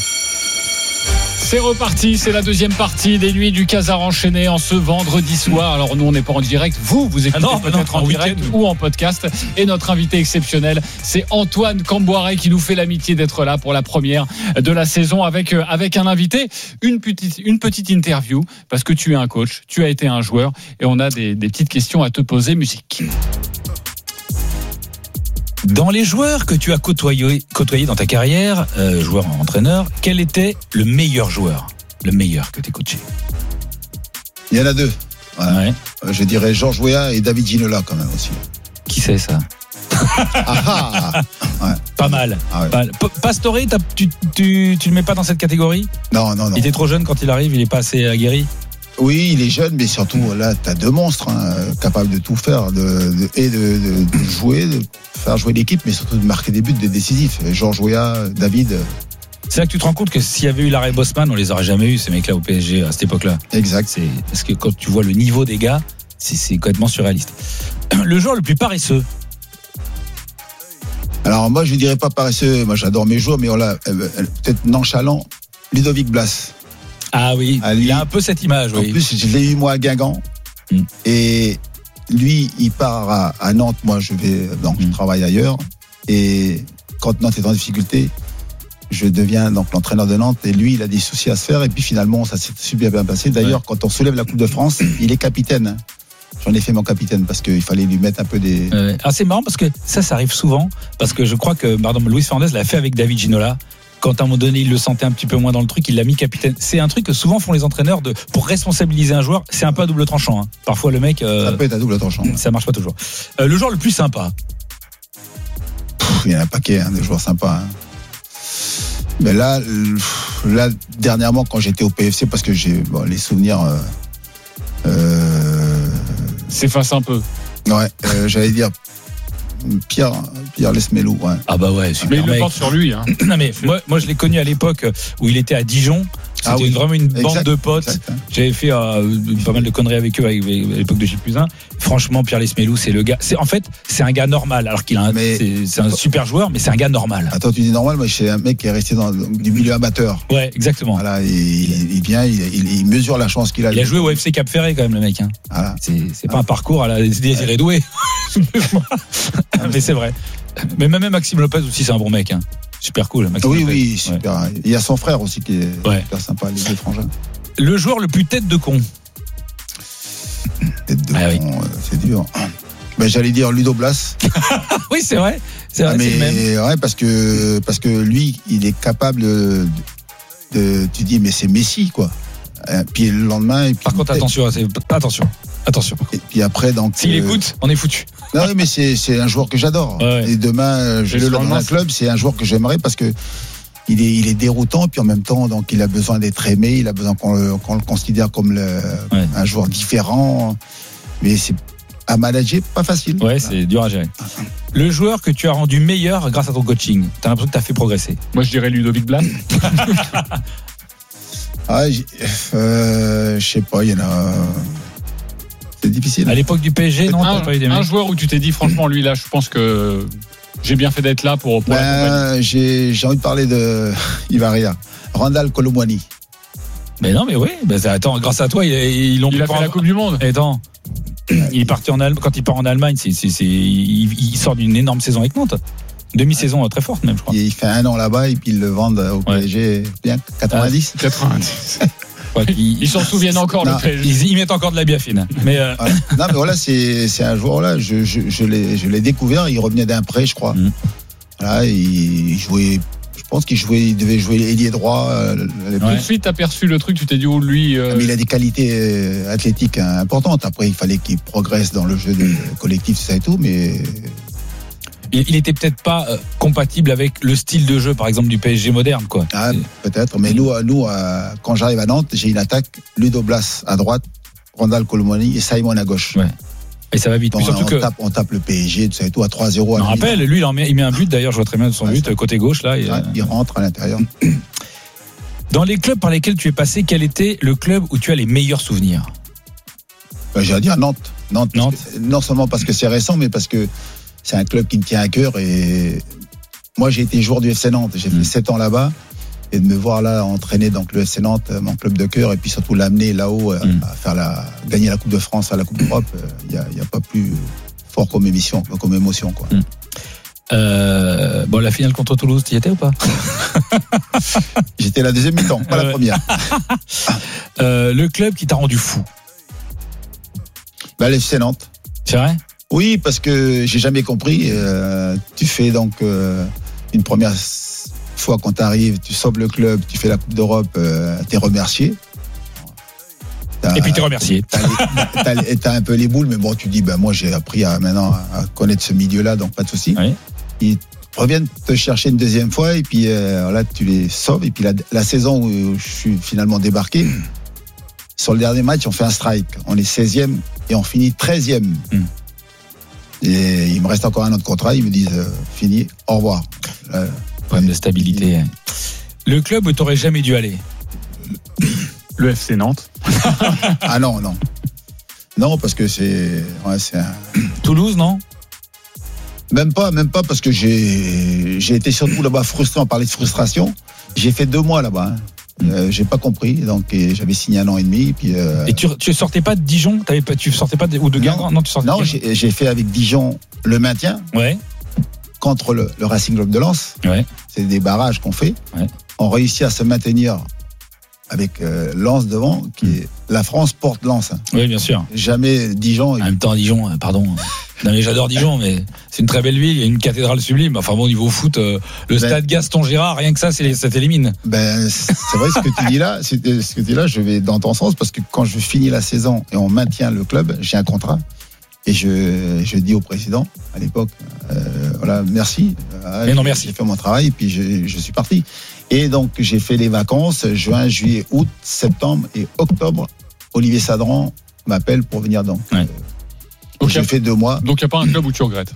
C'est reparti, c'est la deuxième partie des nuits du Casar enchaîné en ce vendredi soir. Alors nous on n'est pas en direct, vous vous écoutez Ah non, peut-être non, en en direct week-end. ou en podcast. Et notre invité exceptionnel, c'est Antoine Cambouer qui nous fait l'amitié d'être là pour la première de la saison avec euh, avec un invité, une petite une petite interview parce que tu es un coach, tu as été un joueur et on a des, des petites questions à te poser. Musique. Dans les joueurs que tu as côtoyés côtoyé dans ta carrière, euh, joueur en entraîneur, quel était le meilleur joueur? Le meilleur que tu as coaché? Il y en a deux. Voilà. Ouais. Euh, Je dirais Georges Weah et David Ginola quand même aussi. Qui c'est ça? Ah, ah. Pas mal. Ah ouais. Pas mal. P- Pastore, t'as- tu, tu, tu le mets pas dans cette catégorie? Non, non, non. Il était trop jeune quand il arrive, il est pas assez aguerri. Oui, il est jeune, mais surtout là, t'as deux monstres hein, capables de tout faire, de, de, et de, de, de jouer, de faire jouer l'équipe, mais surtout de marquer des buts, de décisifs. Georges Weah, David, C'est là que tu te rends compte que s'il y avait eu l'arrêt Bosman, on les aurait jamais eu ces mecs-là au P S G à cette époque-là. exact. C'est parce que quand tu vois le niveau des gars, c'est, c'est complètement surréaliste. Le joueur le plus paresseux. Alors moi, je dirais pas paresseux. Moi, j'adore mes joueurs, mais voilà, euh, peut-être nonchalant. Ludovic Blas. Ah oui, Ah, il lui- a un peu cette image. En Oui. plus, je l'ai eu moi à Guingamp. Mm. Et lui, il part à, à Nantes. Moi, je vais, donc, je Mm. travaille ailleurs. Et quand Nantes est en difficulté, je deviens donc l'entraîneur de Nantes. Et lui, il a des soucis à se faire. Et puis finalement, ça s'est super bien passé. D'ailleurs, Ouais. quand on soulève la Coupe de France, il est capitaine. J'en ai fait mon capitaine parce qu'il fallait lui mettre un peu des. Euh, alors c'est marrant parce que ça, ça arrive souvent. Parce que je crois que, pardon, Luis Fernandez l'a fait avec David Ginola. Quand à un moment donné, il le sentait un petit peu moins dans le truc, il l'a mis capitaine. C'est un truc que souvent font les entraîneurs de, pour responsabiliser un joueur. C'est un peu à double tranchant. Hein. Parfois, le mec, euh, Ça peut être à double tranchant. ça marche pas toujours. Euh, le joueur le plus sympa. Pff, il y en a un paquet, hein, des joueurs sympas. Hein. Mais là, là, dernièrement, quand j'étais au P F C, parce que j'ai bon, les souvenirs. Euh, euh, S'efface un peu. Ouais, euh, j'allais dire Pierre, Pierre Lesmelou. Ouais. Ah bah ouais, super. Mais il mec. le porte sur lui. Hein. Non mais moi, moi je l'ai connu à l'époque où il était à Dijon. C'était Ah oui. vraiment une bande Exact, de potes. exact, hein. J'avais fait euh, pas mal de conneries avec eux à l'époque de J plus un. Franchement, Pierre Lesmelou, c'est le gars. C'est en fait, c'est un gars normal. Alors qu'il a, un, Mais- c'est, c'est un super joueur, mais c'est un gars normal. Attends, tu dis normal, moi, c'est un mec qui est resté dans du milieu amateur. Ouais, exactement. Voilà, il, il, il vient, il, il, il mesure la chance qu'il a. Il a joué au F C Cap Ferré quand même, le mec. Hein. Voilà. C'est, c'est pas un parcours à la Désiré Doué. Mais c'est vrai. Mais même Maxime Lopez aussi, c'est un bon mec. Hein. Super cool. Maxime Oui, Lopez. oui, Ouais. super. Il y a son frère aussi qui est Ouais. super sympa, les deux frangins. Le joueur le plus tête de con. Tête de Ah con, oui. euh, c'est dur. Ben, j'allais dire Ludo Blas. Oui, c'est vrai. C'est vrai, Ah, c'est le même. mais ouais, parce que parce que lui, il est capable de, de tu dis mais c'est Messi quoi. Euh, Puis le lendemain et puis, Par contre, attention, c'est, attention, attention. Et puis après donc. S'il euh, écoute, on est foutu. Non mais c'est c'est un joueur que j'adore. Ouais, ouais. Et demain, euh, je Et le serai dans lendemain, un club, c'est un joueur que j'aimerais parce que il est il est déroutant puis en même temps donc il a besoin d'être aimé, il a besoin qu'on le qu'on le considère comme le, Ouais. un joueur différent. Mais c'est à manager pas facile. Ouais, c'est dur à gérer. Le joueur que tu as rendu meilleur grâce à ton coaching. T'as l'impression que t'as fait progresser. Moi, je dirais Ludovic Blas. Ah, j'ai- euh, je sais pas, il y en a. C'est difficile. À l'époque du P S G, non, t'as un, pas eu des un mecs. joueur où tu t'es dit, franchement, lui, là, je pense que j'ai bien fait d'être là pour, pour l'accompagner. Ben, j'ai j'ai envie de parler de Ivaria. Randall Colomwani. Mais non, mais oui. Ben, ça- attends, grâce à toi, ils, ils l'ont Il a pas fait en- la Coupe du Monde. Attends. Il est parti en Allemagne. Quand il part en Allemagne, c'est, c'est, c'est, il, il sort d'une énorme saison avec Nantes. Demi-saison très forte, même, je crois. Il fait un an là-bas et puis ils le vendent au P S G. Bien, quatre-vingt-dix. quatre-vingt-dix. Je crois qu'il- Ils s'en souviennent encore, Non. le P S G. Ils y mettent encore de la biafine. Mais euh, Voilà. Non, mais voilà, c'est c'est un joueur là. Je, je, je l'ai je l'ai découvert. Il revenait d'un prêt, je crois. Mhm. Voilà, il, il jouait. Je pense qu'il jouait. Il devait jouer ailier droit. euh, à l'époque. Tout de suite, t'as perçu le truc, tu t'es dit, oh, lui. euh, Mais il a des qualités euh, athlétiques hein, importantes. Après, il fallait qu'il progresse dans le jeu de collectif, ça et tout. Mais il, il était peut-être pas euh, compatible avec le style de jeu, par exemple, du P S G moderne, quoi. ah, peut-être. Mais nous, euh, nous, euh, quand j'arrive à Nantes, j'ai une attaque. Ludo Blas à droite, Randall Colomwani et Simon à gauche. Ouais. Et ça va vite. Bon, Puis surtout on, que. tape, on tape le P S G, tout ça et tout, à trois zéro. Je me rappelle, lui, il, en met, il met un but, d'ailleurs, je vois très bien son Ouais, but, ça. côté gauche, là. Et, euh, Il rentre à l'intérieur. Dans les clubs par lesquels tu es passé, quel était le club où tu as les meilleurs souvenirs? Ben, J'allais dire Nantes. Nantes, Nantes. parce que- non seulement parce que c'est récent, mais parce que c'est un club qui me tient à cœur. Et moi, j'ai été joueur du F C Nantes. J'ai Mm. fait sept ans là-bas. Et de me voir là entraîner donc le F C Nantes, mon club de cœur, et puis surtout l'amener là-haut euh, Mm. à faire la, gagner la Coupe de France, à la Coupe d'Europe, il n'y a, y a pas plus fort comme émission, comme émotion. Quoi. Mm. Euh, bon, la finale contre Toulouse, tu y étais ou pas? J'étais la deuxième mi-temps, pas Ouais. la première. euh, Le club qui t'a rendu fou, Ben, le F C Nantes. c'est vrai? Oui, parce que j'ai jamais compris. euh, tu fais donc euh, une première fois quand tu arrives, tu sauves le club, tu fais la Coupe d'Europe, euh, t'es remercié. T'as- Et puis t'es remercié. T'as, les- t'as les- t'as un peu les boules, mais bon, tu dis, ben moi j'ai appris à, maintenant à connaître ce milieu-là, donc pas de souci. Oui. Ils reviennent te chercher une deuxième fois, et puis euh, là tu les sauves. Et puis la, la saison où je suis finalement débarqué, sur le dernier match, on fait un strike. On est seizième et on finit treizième. Mm. Et il me reste encore un an de contrat. Ils me disent euh, fini, au revoir. Euh, Problème de stabilité. Le club où t'aurais jamais dû aller? Le F C Nantes. ah non, non. Non, parce que c'est. Ouais, c'est un... Toulouse, non? Même pas, même pas, parce que j'ai j'ai été surtout là-bas frustré. On parlait de frustration. J'ai fait deux mois là-bas. Hein. Euh, j'ai pas compris, donc et j'avais signé un an et demi. Puis, euh, Et tu, tu sortais pas de Dijon? T'avais pas, tu sortais pas de, ou de Guingamp? Non, tu sortais non de j'ai j'ai fait avec Dijon le maintien Ouais, contre le, le Racing Club de Lens. ouais. C'est des barrages qu'on fait. Ouais. On réussit à se maintenir avec euh, Lens devant, qui est la France porte Lens. Hein. Oui, bien sûr. Jamais Dijon. En même temps, Dijon, euh, pardon. Non, mais j'adore Dijon, mais c'est une très belle ville, il y a une cathédrale sublime. Enfin bon, au niveau foot, euh, le Ben- stade Gaston Girard, rien que ça, c'est, ça t'élimine. Ben, c'est vrai ce que tu dis là. c'est- Ce que tu dis là, je vais dans ton sens parce que quand je finis la saison et on maintient le club, j'ai un contrat. Et je, je dis au président, à l'époque, euh, voilà, merci. Euh, Mais non, merci. J'ai fait mon travail, et puis je, je suis parti. Et donc, j'ai fait les vacances, juin, juillet, août, septembre et octobre. Olivier Sadran m'appelle pour venir dans. Ouais. Euh, donc, j'ai fait deux mois. Donc, il n'y a pas un club où tu regrettes?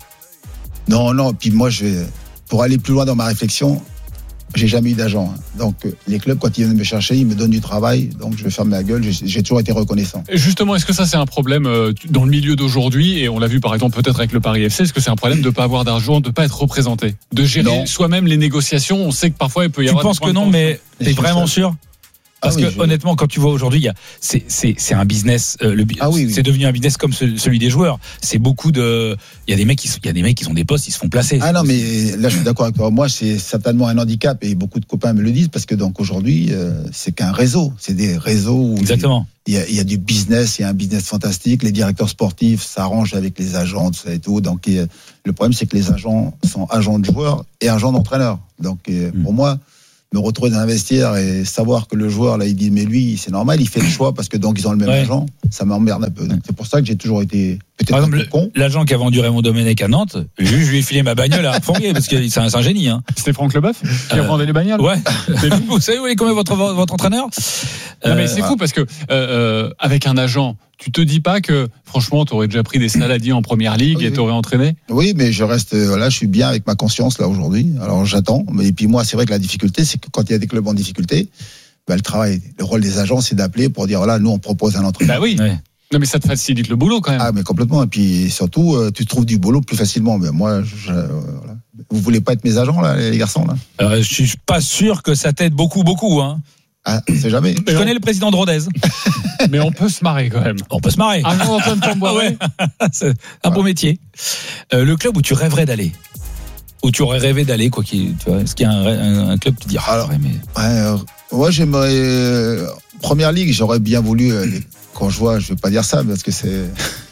Non, non, puis moi, je vais, pour aller plus loin dans ma réflexion, j'ai jamais eu d'agent. Donc, les clubs, quand ils viennent me chercher, ils me donnent du travail. Donc, je vais fermer ma gueule. J'ai, j'ai toujours été reconnaissant. Et justement, est-ce que ça, c'est un problème euh, dans le milieu d'aujourd'hui? Et on l'a vu, par exemple, peut-être avec le Paris F C. Est-ce que c'est un problème de ne pas avoir d'argent, de ne pas être représenté? De gérer non. soi-même les négociations? On sait que parfois, il peut y Tu avoir... penses que non, mais t'es vraiment sûr? Parce ah oui, que je... honnêtement, quand tu vois aujourd'hui, il y a, c'est, c'est, c'est un business. Euh, le, ah oui, oui. C'est devenu un business comme ce, celui des joueurs. C'est beaucoup de. Il y a des mecs qui, il y a des mecs qui ont des postes, ils se font placer. Ah non, mais là, je suis d'accord avec toi. Moi, c'est certainement un handicap et beaucoup de copains me le disent parce que donc aujourd'hui, euh, c'est qu'un réseau. C'est des réseaux où exactement. Il y a, il y a du business, il y a un business fantastique. Les directeurs sportifs s'arrangent avec les agents, tout ça et tout. Donc, il, le problème, c'est que les agents sont agents de joueurs et agents d'entraîneurs. Donc, mmh. pour moi. Me retrouver dans un vestiaire et savoir que le joueur là il dit mais lui c'est normal, il fait le choix parce que donc ils ont le même ouais. agent, ça m'emmerde un peu. Donc, c'est pour ça que j'ai toujours été peut-être par exemple, un peu con. L'agent qui a vendu Raymond Domenech à Nantes, je lui ai filé ma bagnole à Fournier parce que c'est un, c'est un génie. Hein. C'était Franck Leboeuf qui euh, a vendu les bagnoles. Ouais. Vous savez où est combien votre votre entraîneur? Non euh, mais c'est fou parce que euh, avec un agent. Tu te dis pas que, franchement, tu aurais déjà pris des saladiers en première ligue oui, et tu aurais entraîné? Oui, mais je reste, là, je suis bien avec ma conscience, là, aujourd'hui. Alors, j'attends. Et puis, moi, c'est vrai que la difficulté, c'est que quand il y a des clubs en difficulté, bah, le travail, le rôle des agents, c'est d'appeler pour dire, voilà, nous, on propose un entraîneur. Bah oui. Ouais. Non, mais ça te facilite le boulot, quand même. Ah, mais complètement. Et puis, surtout, euh, tu trouves du boulot plus facilement. Mais moi, je, euh, voilà. Vous voulez pas être mes agents, là, les garçons, là? euh, Je suis pas sûr que ça t'aide beaucoup, beaucoup, hein. Ah, c'est jamais. Je connais on... le président de Rodez. Mais on peut se marrer quand même. On peut se marrer. Ah non, Antoine Tomboiré. C'est un beau métier. Euh, le club où tu rêverais d'aller, où tu aurais rêvé d'aller, quoi qu'il, tu vois, est-ce qu'il y a un, un, un club qui te dit ah, ouais, mais... ouais, euh, ouais, j'aimerais euh, première ligue, j'aurais bien voulu euh, les, quand je vois, je vais pas dire ça parce que c'est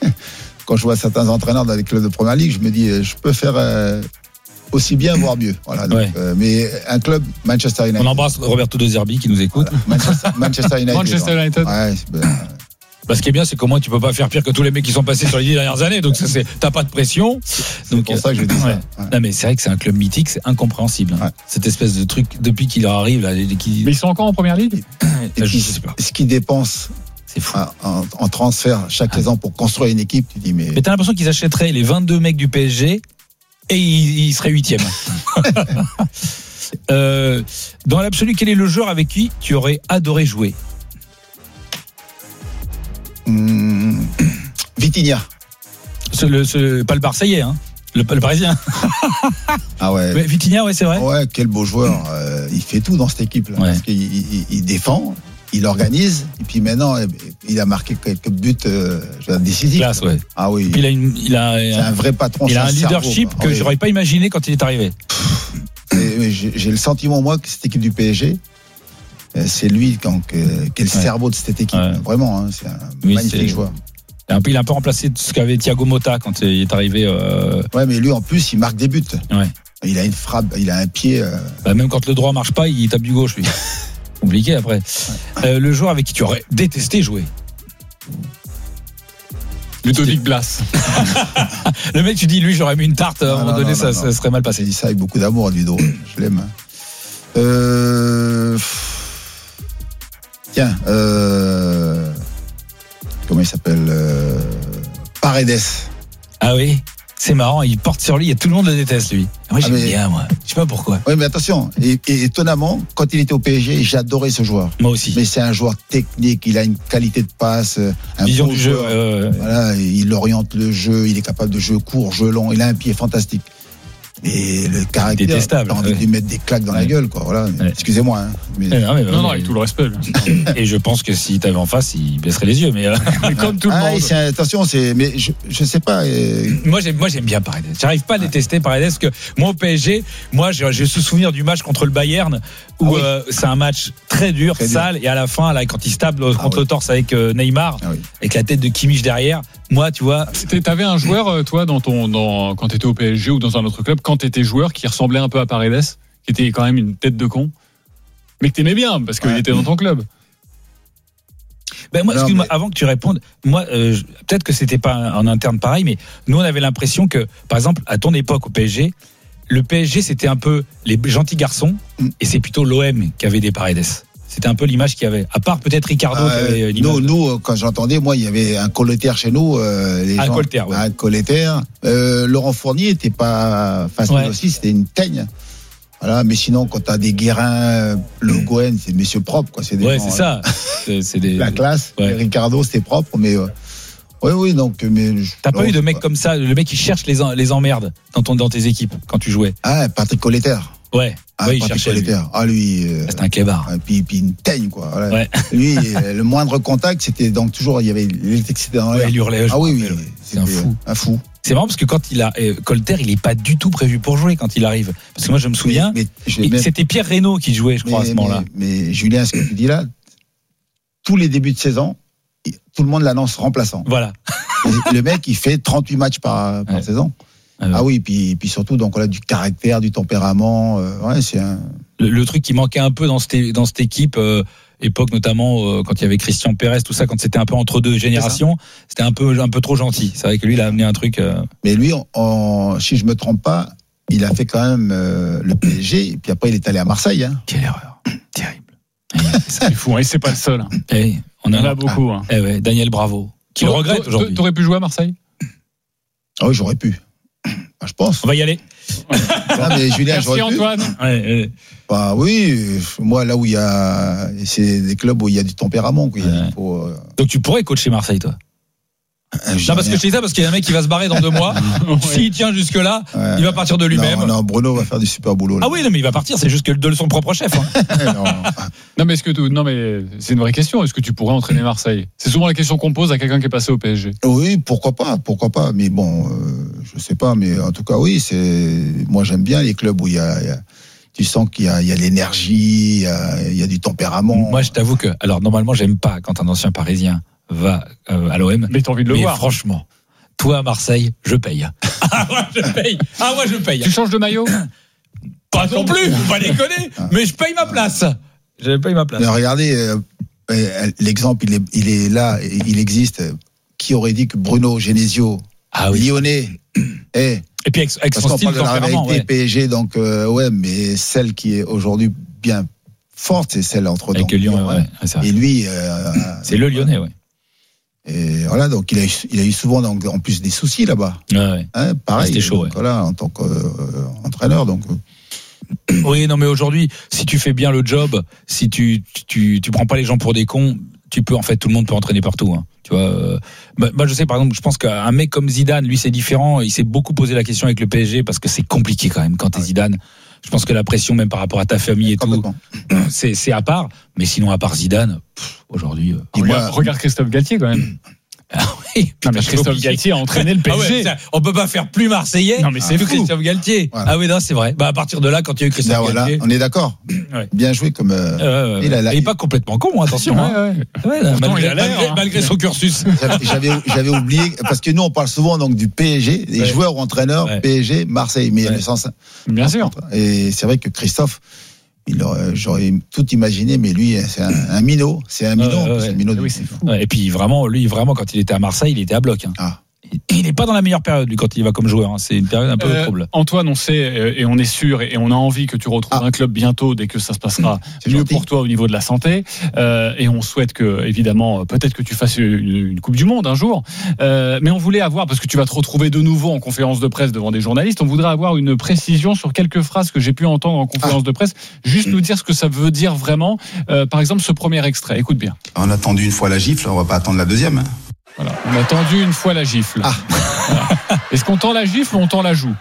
quand je vois certains entraîneurs dans les clubs de première ligue, je me dis euh, je peux faire euh, aussi bien, voire mieux. Voilà, donc, ouais. euh, mais un club, Manchester United. On embrasse Roberto De Zerbi qui nous écoute. Voilà. Manchester, Manchester United. Manchester United. Ouais, ben, bah, ce qui est bien, c'est qu'au moins tu peux pas faire pire que tous les mecs qui sont passés sur les dix dernières années. Donc ça, c'est, t'as pas de pression. C'est donc pour ça que je dis ça. Ouais. Ouais. Non, mais c'est vrai que c'est un club mythique, c'est incompréhensible. Hein. Ouais. Cette espèce de truc depuis qu'il leur arrive là. Qui... Mais ils sont encore en première ligue. Et puis, je sais pas. Ce qu'ils dépensent. C'est fou. En, en transfert chaque saison pour construire une équipe, tu dis mais. Mais t'as l'impression qu'ils achèteraient les vingt-deux mecs du P S G. Et il, il serait huitième. euh, dans l'absolu, quel est le joueur avec qui tu aurais adoré jouer? mmh, Vitinha. Ce, le, ce, pas le Marseillais, hein, le, le Parisien. Ah ouais. Mais Vitinha, ouais, c'est vrai. Ouais, quel beau joueur. Euh, il fait tout dans cette équipe-là. Ouais. Parce qu'il il, il défend, il organise, et puis maintenant, il a marqué quelques buts euh, décisifs. Classe, ouais. Ah oui. Il a, une, il a c'est un vrai patron. Il a un leadership cerveau, que oui. j'aurais pas imaginé quand il est arrivé. Et, j'ai, j'ai le sentiment, moi, que cette équipe du P S G, c'est lui quand, euh, qui est le ouais. cerveau de cette équipe. Ouais. Vraiment, hein, c'est un oui, magnifique c'est... joueur. Il a un peu remplacé ce qu'avait Thiago Motta quand il est arrivé. Euh... Ouais, mais lui, en plus, il marque des buts. Ouais. Il a une frappe, il a un pied. Euh... Bah, même quand le droit marche pas, il tape du gauche, lui. Compliqué après. Ouais. Euh, le joueur avec qui tu aurais détesté jouer? Ludovic Blas. Le mec, tu dis, lui, j'aurais mis une tarte, à un moment donné, non, ça, non. ça serait mal passé. Il dit ça avec beaucoup d'amour, Ludo. Je l'aime. Euh... Tiens, euh... comment il s'appelle euh... Paredes. Ah oui? C'est marrant, il porte sur lui et tout le monde le déteste, lui. Moi, j'aime ah mais... bien, moi. Je sais pas pourquoi. Oui, mais attention. Et, et étonnamment, quand il était au P S G, j'adorais ce joueur. Moi aussi. Mais c'est un joueur technique. Il a une qualité de passe, un vision beau du joueur. jeu. Euh... Voilà, il oriente le jeu. Il est capable de jeu court, jeu long. Il a un pied fantastique. Et le caractère, détestable. T'as envie ouais. de lui mettre des claques dans ouais. la gueule, quoi. Voilà. Ouais. Excusez-moi. Hein, mais... Non, mais, non, non, avec tout le respect. Et je pense que s'il t'avait en face, il baisserait les yeux. Mais, euh... mais comme tout le ah, monde. C'est, attention, c'est. Mais je, je sais pas. Euh... Moi, j'aime, moi, j'aime bien Paredes. J'arrive pas à détester Paredes parce que moi, au P S G, moi, j'ai, j'ai ce souvenir du match contre le Bayern où ah oui. euh, c'est un match très dur, très sale, dur. Et à la fin, là, quand il se tape contre ah oui. le torse avec euh, Neymar, ah oui. avec la tête de Kimmich derrière. Moi, tu vois. T'avais un joueur, toi, dans ton, dans, quand t'étais au P S G ou dans un autre club, quand t'étais joueur, qui ressemblait un peu à Paredes, qui était quand même une tête de con, mais que t'aimais bien, parce qu'il ouais. était dans ton club. Ben moi, Non, excuse-moi, mais- avant que tu répondes, moi, euh, je- peut-être que c'était pas en interne pareil, mais nous, on avait l'impression que, par exemple, à ton époque au P S G, le P S G, c'était un peu les gentils garçons, Mm. et c'est plutôt l'O M qui avait des Paredes. C'était un peu l'image qu'il y avait. À part peut-être Ricardo qui Euh, avait l'image. nous, nous, quand j'entendais, moi, il y avait un collétaire chez nous. Euh, les Un gens- collétaire, ouais. Un collétaire. Euh, Laurent Fournier était pas facile Ouais. aussi, c'était une teigne. Voilà, mais sinon, quand t'as des Guérin, Le Gouen, c'est messieurs propres, quoi. C'est des Ouais, gens, c'est ça. C'est, c'est des... euh, La classe. Ouais. Et Ricardo, c'était propre, mais. Euh, oui, oui, donc. Mais, je- T'as pas non, eu de c'est mec comme ça, le mec qui cherche les, en- les emmerdes dans, ton, dans tes équipes quand tu jouais. Ah, Patrick Collétaire. Ouais, Ah, ouais il Patrick cherchait. Lui. Collétaire. Ah, lui. euh, C'était un kebab. Et puis, puis une teigne, quoi. Voilà. Ouais. Lui, euh, le moindre contact, c'était donc toujours, il y avait l'électricité dans l'air. Ouais, il hurlait. je Ah oui, me oui. rappelle, ouais. C'est c'était un fou. Un fou. C'est marrant parce que quand il a euh, Colter, il est pas du tout prévu pour jouer quand il arrive. Parce que moi je me souviens, Mais, mais, je- il- même- c'était Pierre Reynaud qui jouait, je crois, mais, à ce moment-là. mais, mais Julien, ce que tu dis là, tous les débuts de saison, il- tout le monde l'annonce remplaçant. Voilà. Et le mec, il fait trente-huit matchs par, par Ouais. saison. Ah ouais. Ah oui, puis, puis surtout, donc on a du caractère, du tempérament. Euh, ouais, c'est un. Le, le truc qui manquait un peu dans cette, dans cette équipe, euh, époque notamment euh, quand il y avait Christian Pérez, tout ça, quand c'était un peu entre deux générations, c'était un peu un peu trop gentil. C'est vrai que lui, il a amené un truc. Euh... Mais lui, en- en, si je me trompe pas, il a fait quand même euh, le P S G, et puis après, il est allé à Marseille. Hein. Quelle erreur, terrible. C'est fou, hein, et c'est pas le seul. hein. Eh, on Il y en en a beaucoup. hein. Eh ouais, Daniel Bravo, qui le T'a- regrette t'a- aujourd'hui. T'aurais pu jouer à Marseille Ah oui, j'aurais pu. Bah, je pense. On va y aller. Ah, mais Julien, Merci j'aurais pu. Antoine. Ouais, ouais. Bah oui, euh, moi là où il y a, c'est des clubs où il y a du tempérament. Quoi. Il Ouais. faut, euh, Donc tu pourrais coacher Marseille, toi. un Non, parce que je te dis ça parce qu'il y a un mec qui va se barrer dans deux mois. S'il tient jusque là, Ouais. il va partir de lui-même. Non, non, Bruno va faire du super boulot. Là. Ah oui, non, mais il va partir. C'est juste que de son propre chef. Hein. non. Non mais est-ce que tu- non mais c'est une vraie question. Est-ce que tu pourrais entraîner Marseille? C'est souvent la question qu'on pose à quelqu'un qui est passé au P S G. Oui, pourquoi pas, pourquoi pas. Mais bon, euh, je sais pas, mais en tout cas, oui, c'est. Moi, j'aime bien les clubs où il y a. il y a- Tu sens qu'il y a, il y a l'énergie, il y a, il y a du tempérament. Moi, je t'avoue que, alors normalement, j'aime pas quand un ancien Parisien va euh, à l'O M. Mais t'as envie de le mais voir. franchement, toi à Marseille, je paye. Ah moi je paye. Ah moi je paye. Tu changes de maillot? Pas non plus, faut pas déconner. Mais je paye ma place. Je paye ma place. Mais regardez, euh, euh, l'exemple, il est, il est là, il existe. Qui aurait dit que Bruno Genesio, Ah oui. lyonnais, est. Et puis avec, avec Parce son qu'on style parle de la tempérament, rivalité ouais. P S G, donc euh, ouais, mais celle qui est aujourd'hui bien forte, c'est celle entre Avec donc, Lyon, Lyon, ouais, ouais, c'est vrai. et lui. Euh, C'est le Lyonnais, ouais. Et voilà, donc il a, eu- il a eu souvent donc, en plus des soucis là-bas. Ouais, ouais. Hein, pareil. C'était chaud, donc, ouais. Voilà, en tant qu'entraîneur, donc. euh, Oui, non, mais aujourd'hui, si tu fais bien le job, si tu, tu, tu prends pas les gens pour des cons, tu peux, en fait, tout le monde peut entraîner partout, hein. Tu vois, euh, bah, moi, je sais, par exemple, je pense qu'un mec comme Zidane, lui, c'est différent. Il s'est beaucoup posé la question avec le P S G parce que c'est compliqué quand même quand t'es Zidane. Je pense que la pression, même par rapport à ta famille et tout, Complètement. c'est, c'est à part. Mais sinon, à part Zidane, pff, aujourd'hui. euh, Et Regarde, moi- regarde Christophe Galtier quand même. Ah oui, Non mais Christophe Galtier a entraîné le P Ah S G. ouais, ça, on peut pas faire plus marseillais Non, mais c'est que fou. Christophe Galtier. Voilà. Ah oui, non, c'est vrai. Bah, à partir de là, quand il y a eu Christophe Là, voilà, Galtier. on est d'accord. Ouais. Bien joué comme. euh, Euh, ouais, il a ouais. la- Il est pas complètement con, attention. Ouais, hein. ouais. Ouais, là, Pourtant, malgré, il a l'air, malgré- hein. malgré son cursus. J'avais, j'avais, j'avais oublié parce que nous on parle souvent donc du P S G, des Ouais. joueurs ou entraîneurs Ouais. P S G, Marseille, mais il y a Ouais. le sens. Bien sûr. Et c'est vrai que Christophe, il aurait, j'aurais tout imaginé, mais lui c'est un, un minot, c'est un minot, Ouais, en plus, ouais, c'est un ouais. minot Oui, du- c'est fou. Ouais, et puis vraiment, lui, vraiment, quand il était à Marseille, il était à bloc. Hein. Ah. Il n'est pas dans la meilleure période, lui, quand il va comme joueur. Hein. C'est une période un peu Euh, trouble. Antoine, on sait euh, et on est sûr et on a envie que tu retrouves Ah. un club bientôt dès que ça se passera C'est mieux gentil. pour toi au niveau de la santé. Euh, et on souhaite que, évidemment, peut-être que tu fasses une, une Coupe du Monde un jour. Euh, mais on voulait avoir, parce que tu vas te retrouver de nouveau en conférence de presse devant des journalistes, on voudrait avoir une précision sur quelques phrases que j'ai pu entendre en conférence de presse. Juste nous dire ce que ça veut dire vraiment. Euh, par exemple, ce premier extrait. Écoute bien. On a attendu une fois la gifle, on va pas attendre la deuxième. hein. Voilà. On a tendu une fois la gifle. Ah. Voilà. Est-ce qu'on tend la gifle ou on tend la joue?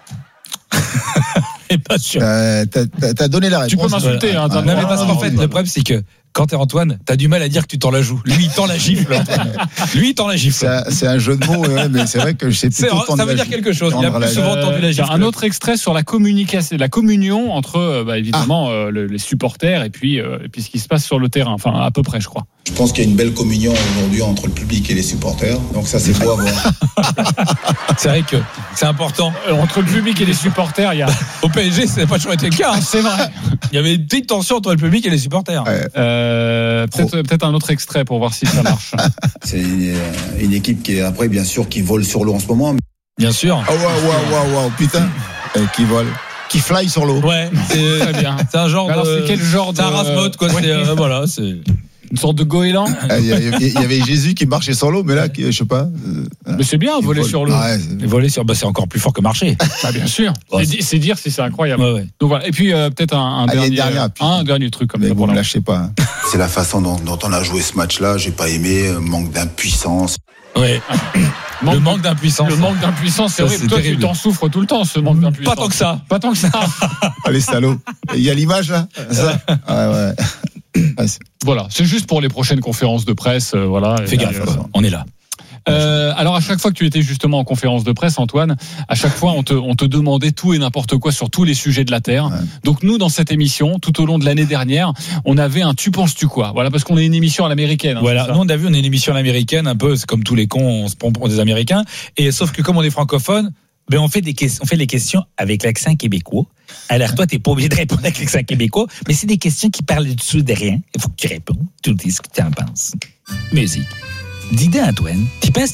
Et pas sûr. Euh, t'as, t'as- t'as donné la réponse. Tu peux m'insulter, hein, Ah, t'as- Non, mais Ah, parce non, qu'en non, fait, non. le problème, c'est que quand t'es Antoine, t'as du mal à dire que tu tends la joue. Lui, il tend la gifle. Antoine. Lui, il tend la C'est gifle. un, c'est un jeu de mots, ouais, mais c'est vrai que je sais C'est- plutôt tendre ça veut la dire gifle. quelque chose. Il a Tendre plus la souvent Euh, tendu la tiens, gifle. un autre extrait sur la communication, la communion entre euh, bah, évidemment euh, le- les supporters et puis euh, et puis ce qui se passe sur le terrain. Enfin, à peu près, je crois. Je pense qu'il y a une belle communion aujourd'hui entre le public et les supporters. Donc ça, c'est beau à voir. C'est vrai que c'est important. Euh, entre le public et les supporters, il y a. Au P S G, ça n'a pas toujours été le cas. hein. C'est vrai. Il y avait une petite tension entre le public et les supporters. Ouais. Euh, peut-être, peut-être un autre extrait pour voir si ça marche. C'est une, une équipe qui est après, bien sûr, qui vole sur l'eau en ce moment. Bien sûr. Ah, waouh, waouh, waouh, waouh, putain. Euh, qui vole, qui fly sur l'eau. Ouais, c'est Très bien. C'est un genre. Alors, de... c'est quel genre de. C'est un Rasmode, quoi. Ouais. C'est, euh, voilà, c'est. Une sorte de goéland. Ah, Il y, avait- il y avait Jésus qui marchait sur l'eau, mais là, qui- je sais pas. euh, Mais c'est bien, qui voler vole. sur l'eau. Ah, ouais, c'est- Et voler sur, bah, c'est encore plus fort que marcher. Ah, bien sûr. Ouais, C'est, di- c'est dire si c'est incroyable. Ouais, ouais. Donc voilà. Et puis euh, peut-être un, un Ah, il y a dernier, une dernière, euh, puis- un dernier truc comme mais ça vous pour me la. lâchez pas. hein. C'est la façon dont, dont on a joué ce match-là. J'ai pas aimé, euh, manque d'impuissance. Ouais. Le manque d'impuissance. Le manque d'impuissance, c'est Ça, horrible. c'est Toi, terrible. tu t'en souffres tout le temps, ce manque d'impuissance. Pas tant que ça. Pas tant que ça. Allez, salaud. Il y a l'image, là ça Ouais, ouais. Ah, c'est- Voilà. C'est juste pour les prochaines conférences de presse. euh, voilà. Fais Et, gaffe, euh, on est là. Euh, alors à chaque fois que tu étais justement en conférence de presse, Antoine, à chaque fois on te, on te demandait tout et n'importe quoi sur tous les sujets de la Terre. Ouais. Donc nous, dans cette émission, tout au long de l'année dernière, on avait un tu penses tu quoi. Voilà, parce qu'on est une émission à l'américaine. hein, Voilà, c'est ça nous on a vu, on est une émission à l'américaine, un peu, c'est comme tous les cons, on se prend pour des Américains. Et sauf que comme on est francophone, ben on fait des questions, on fait les questions avec l'accent québécois. Alors toi, t'es pas obligé de répondre avec l'accent québécois, mais c'est des questions qui parlent du dessous de rien. Il faut que tu réponds. Tu dis ce que tu en penses. Musique. Dis donc, Antoine, tu penses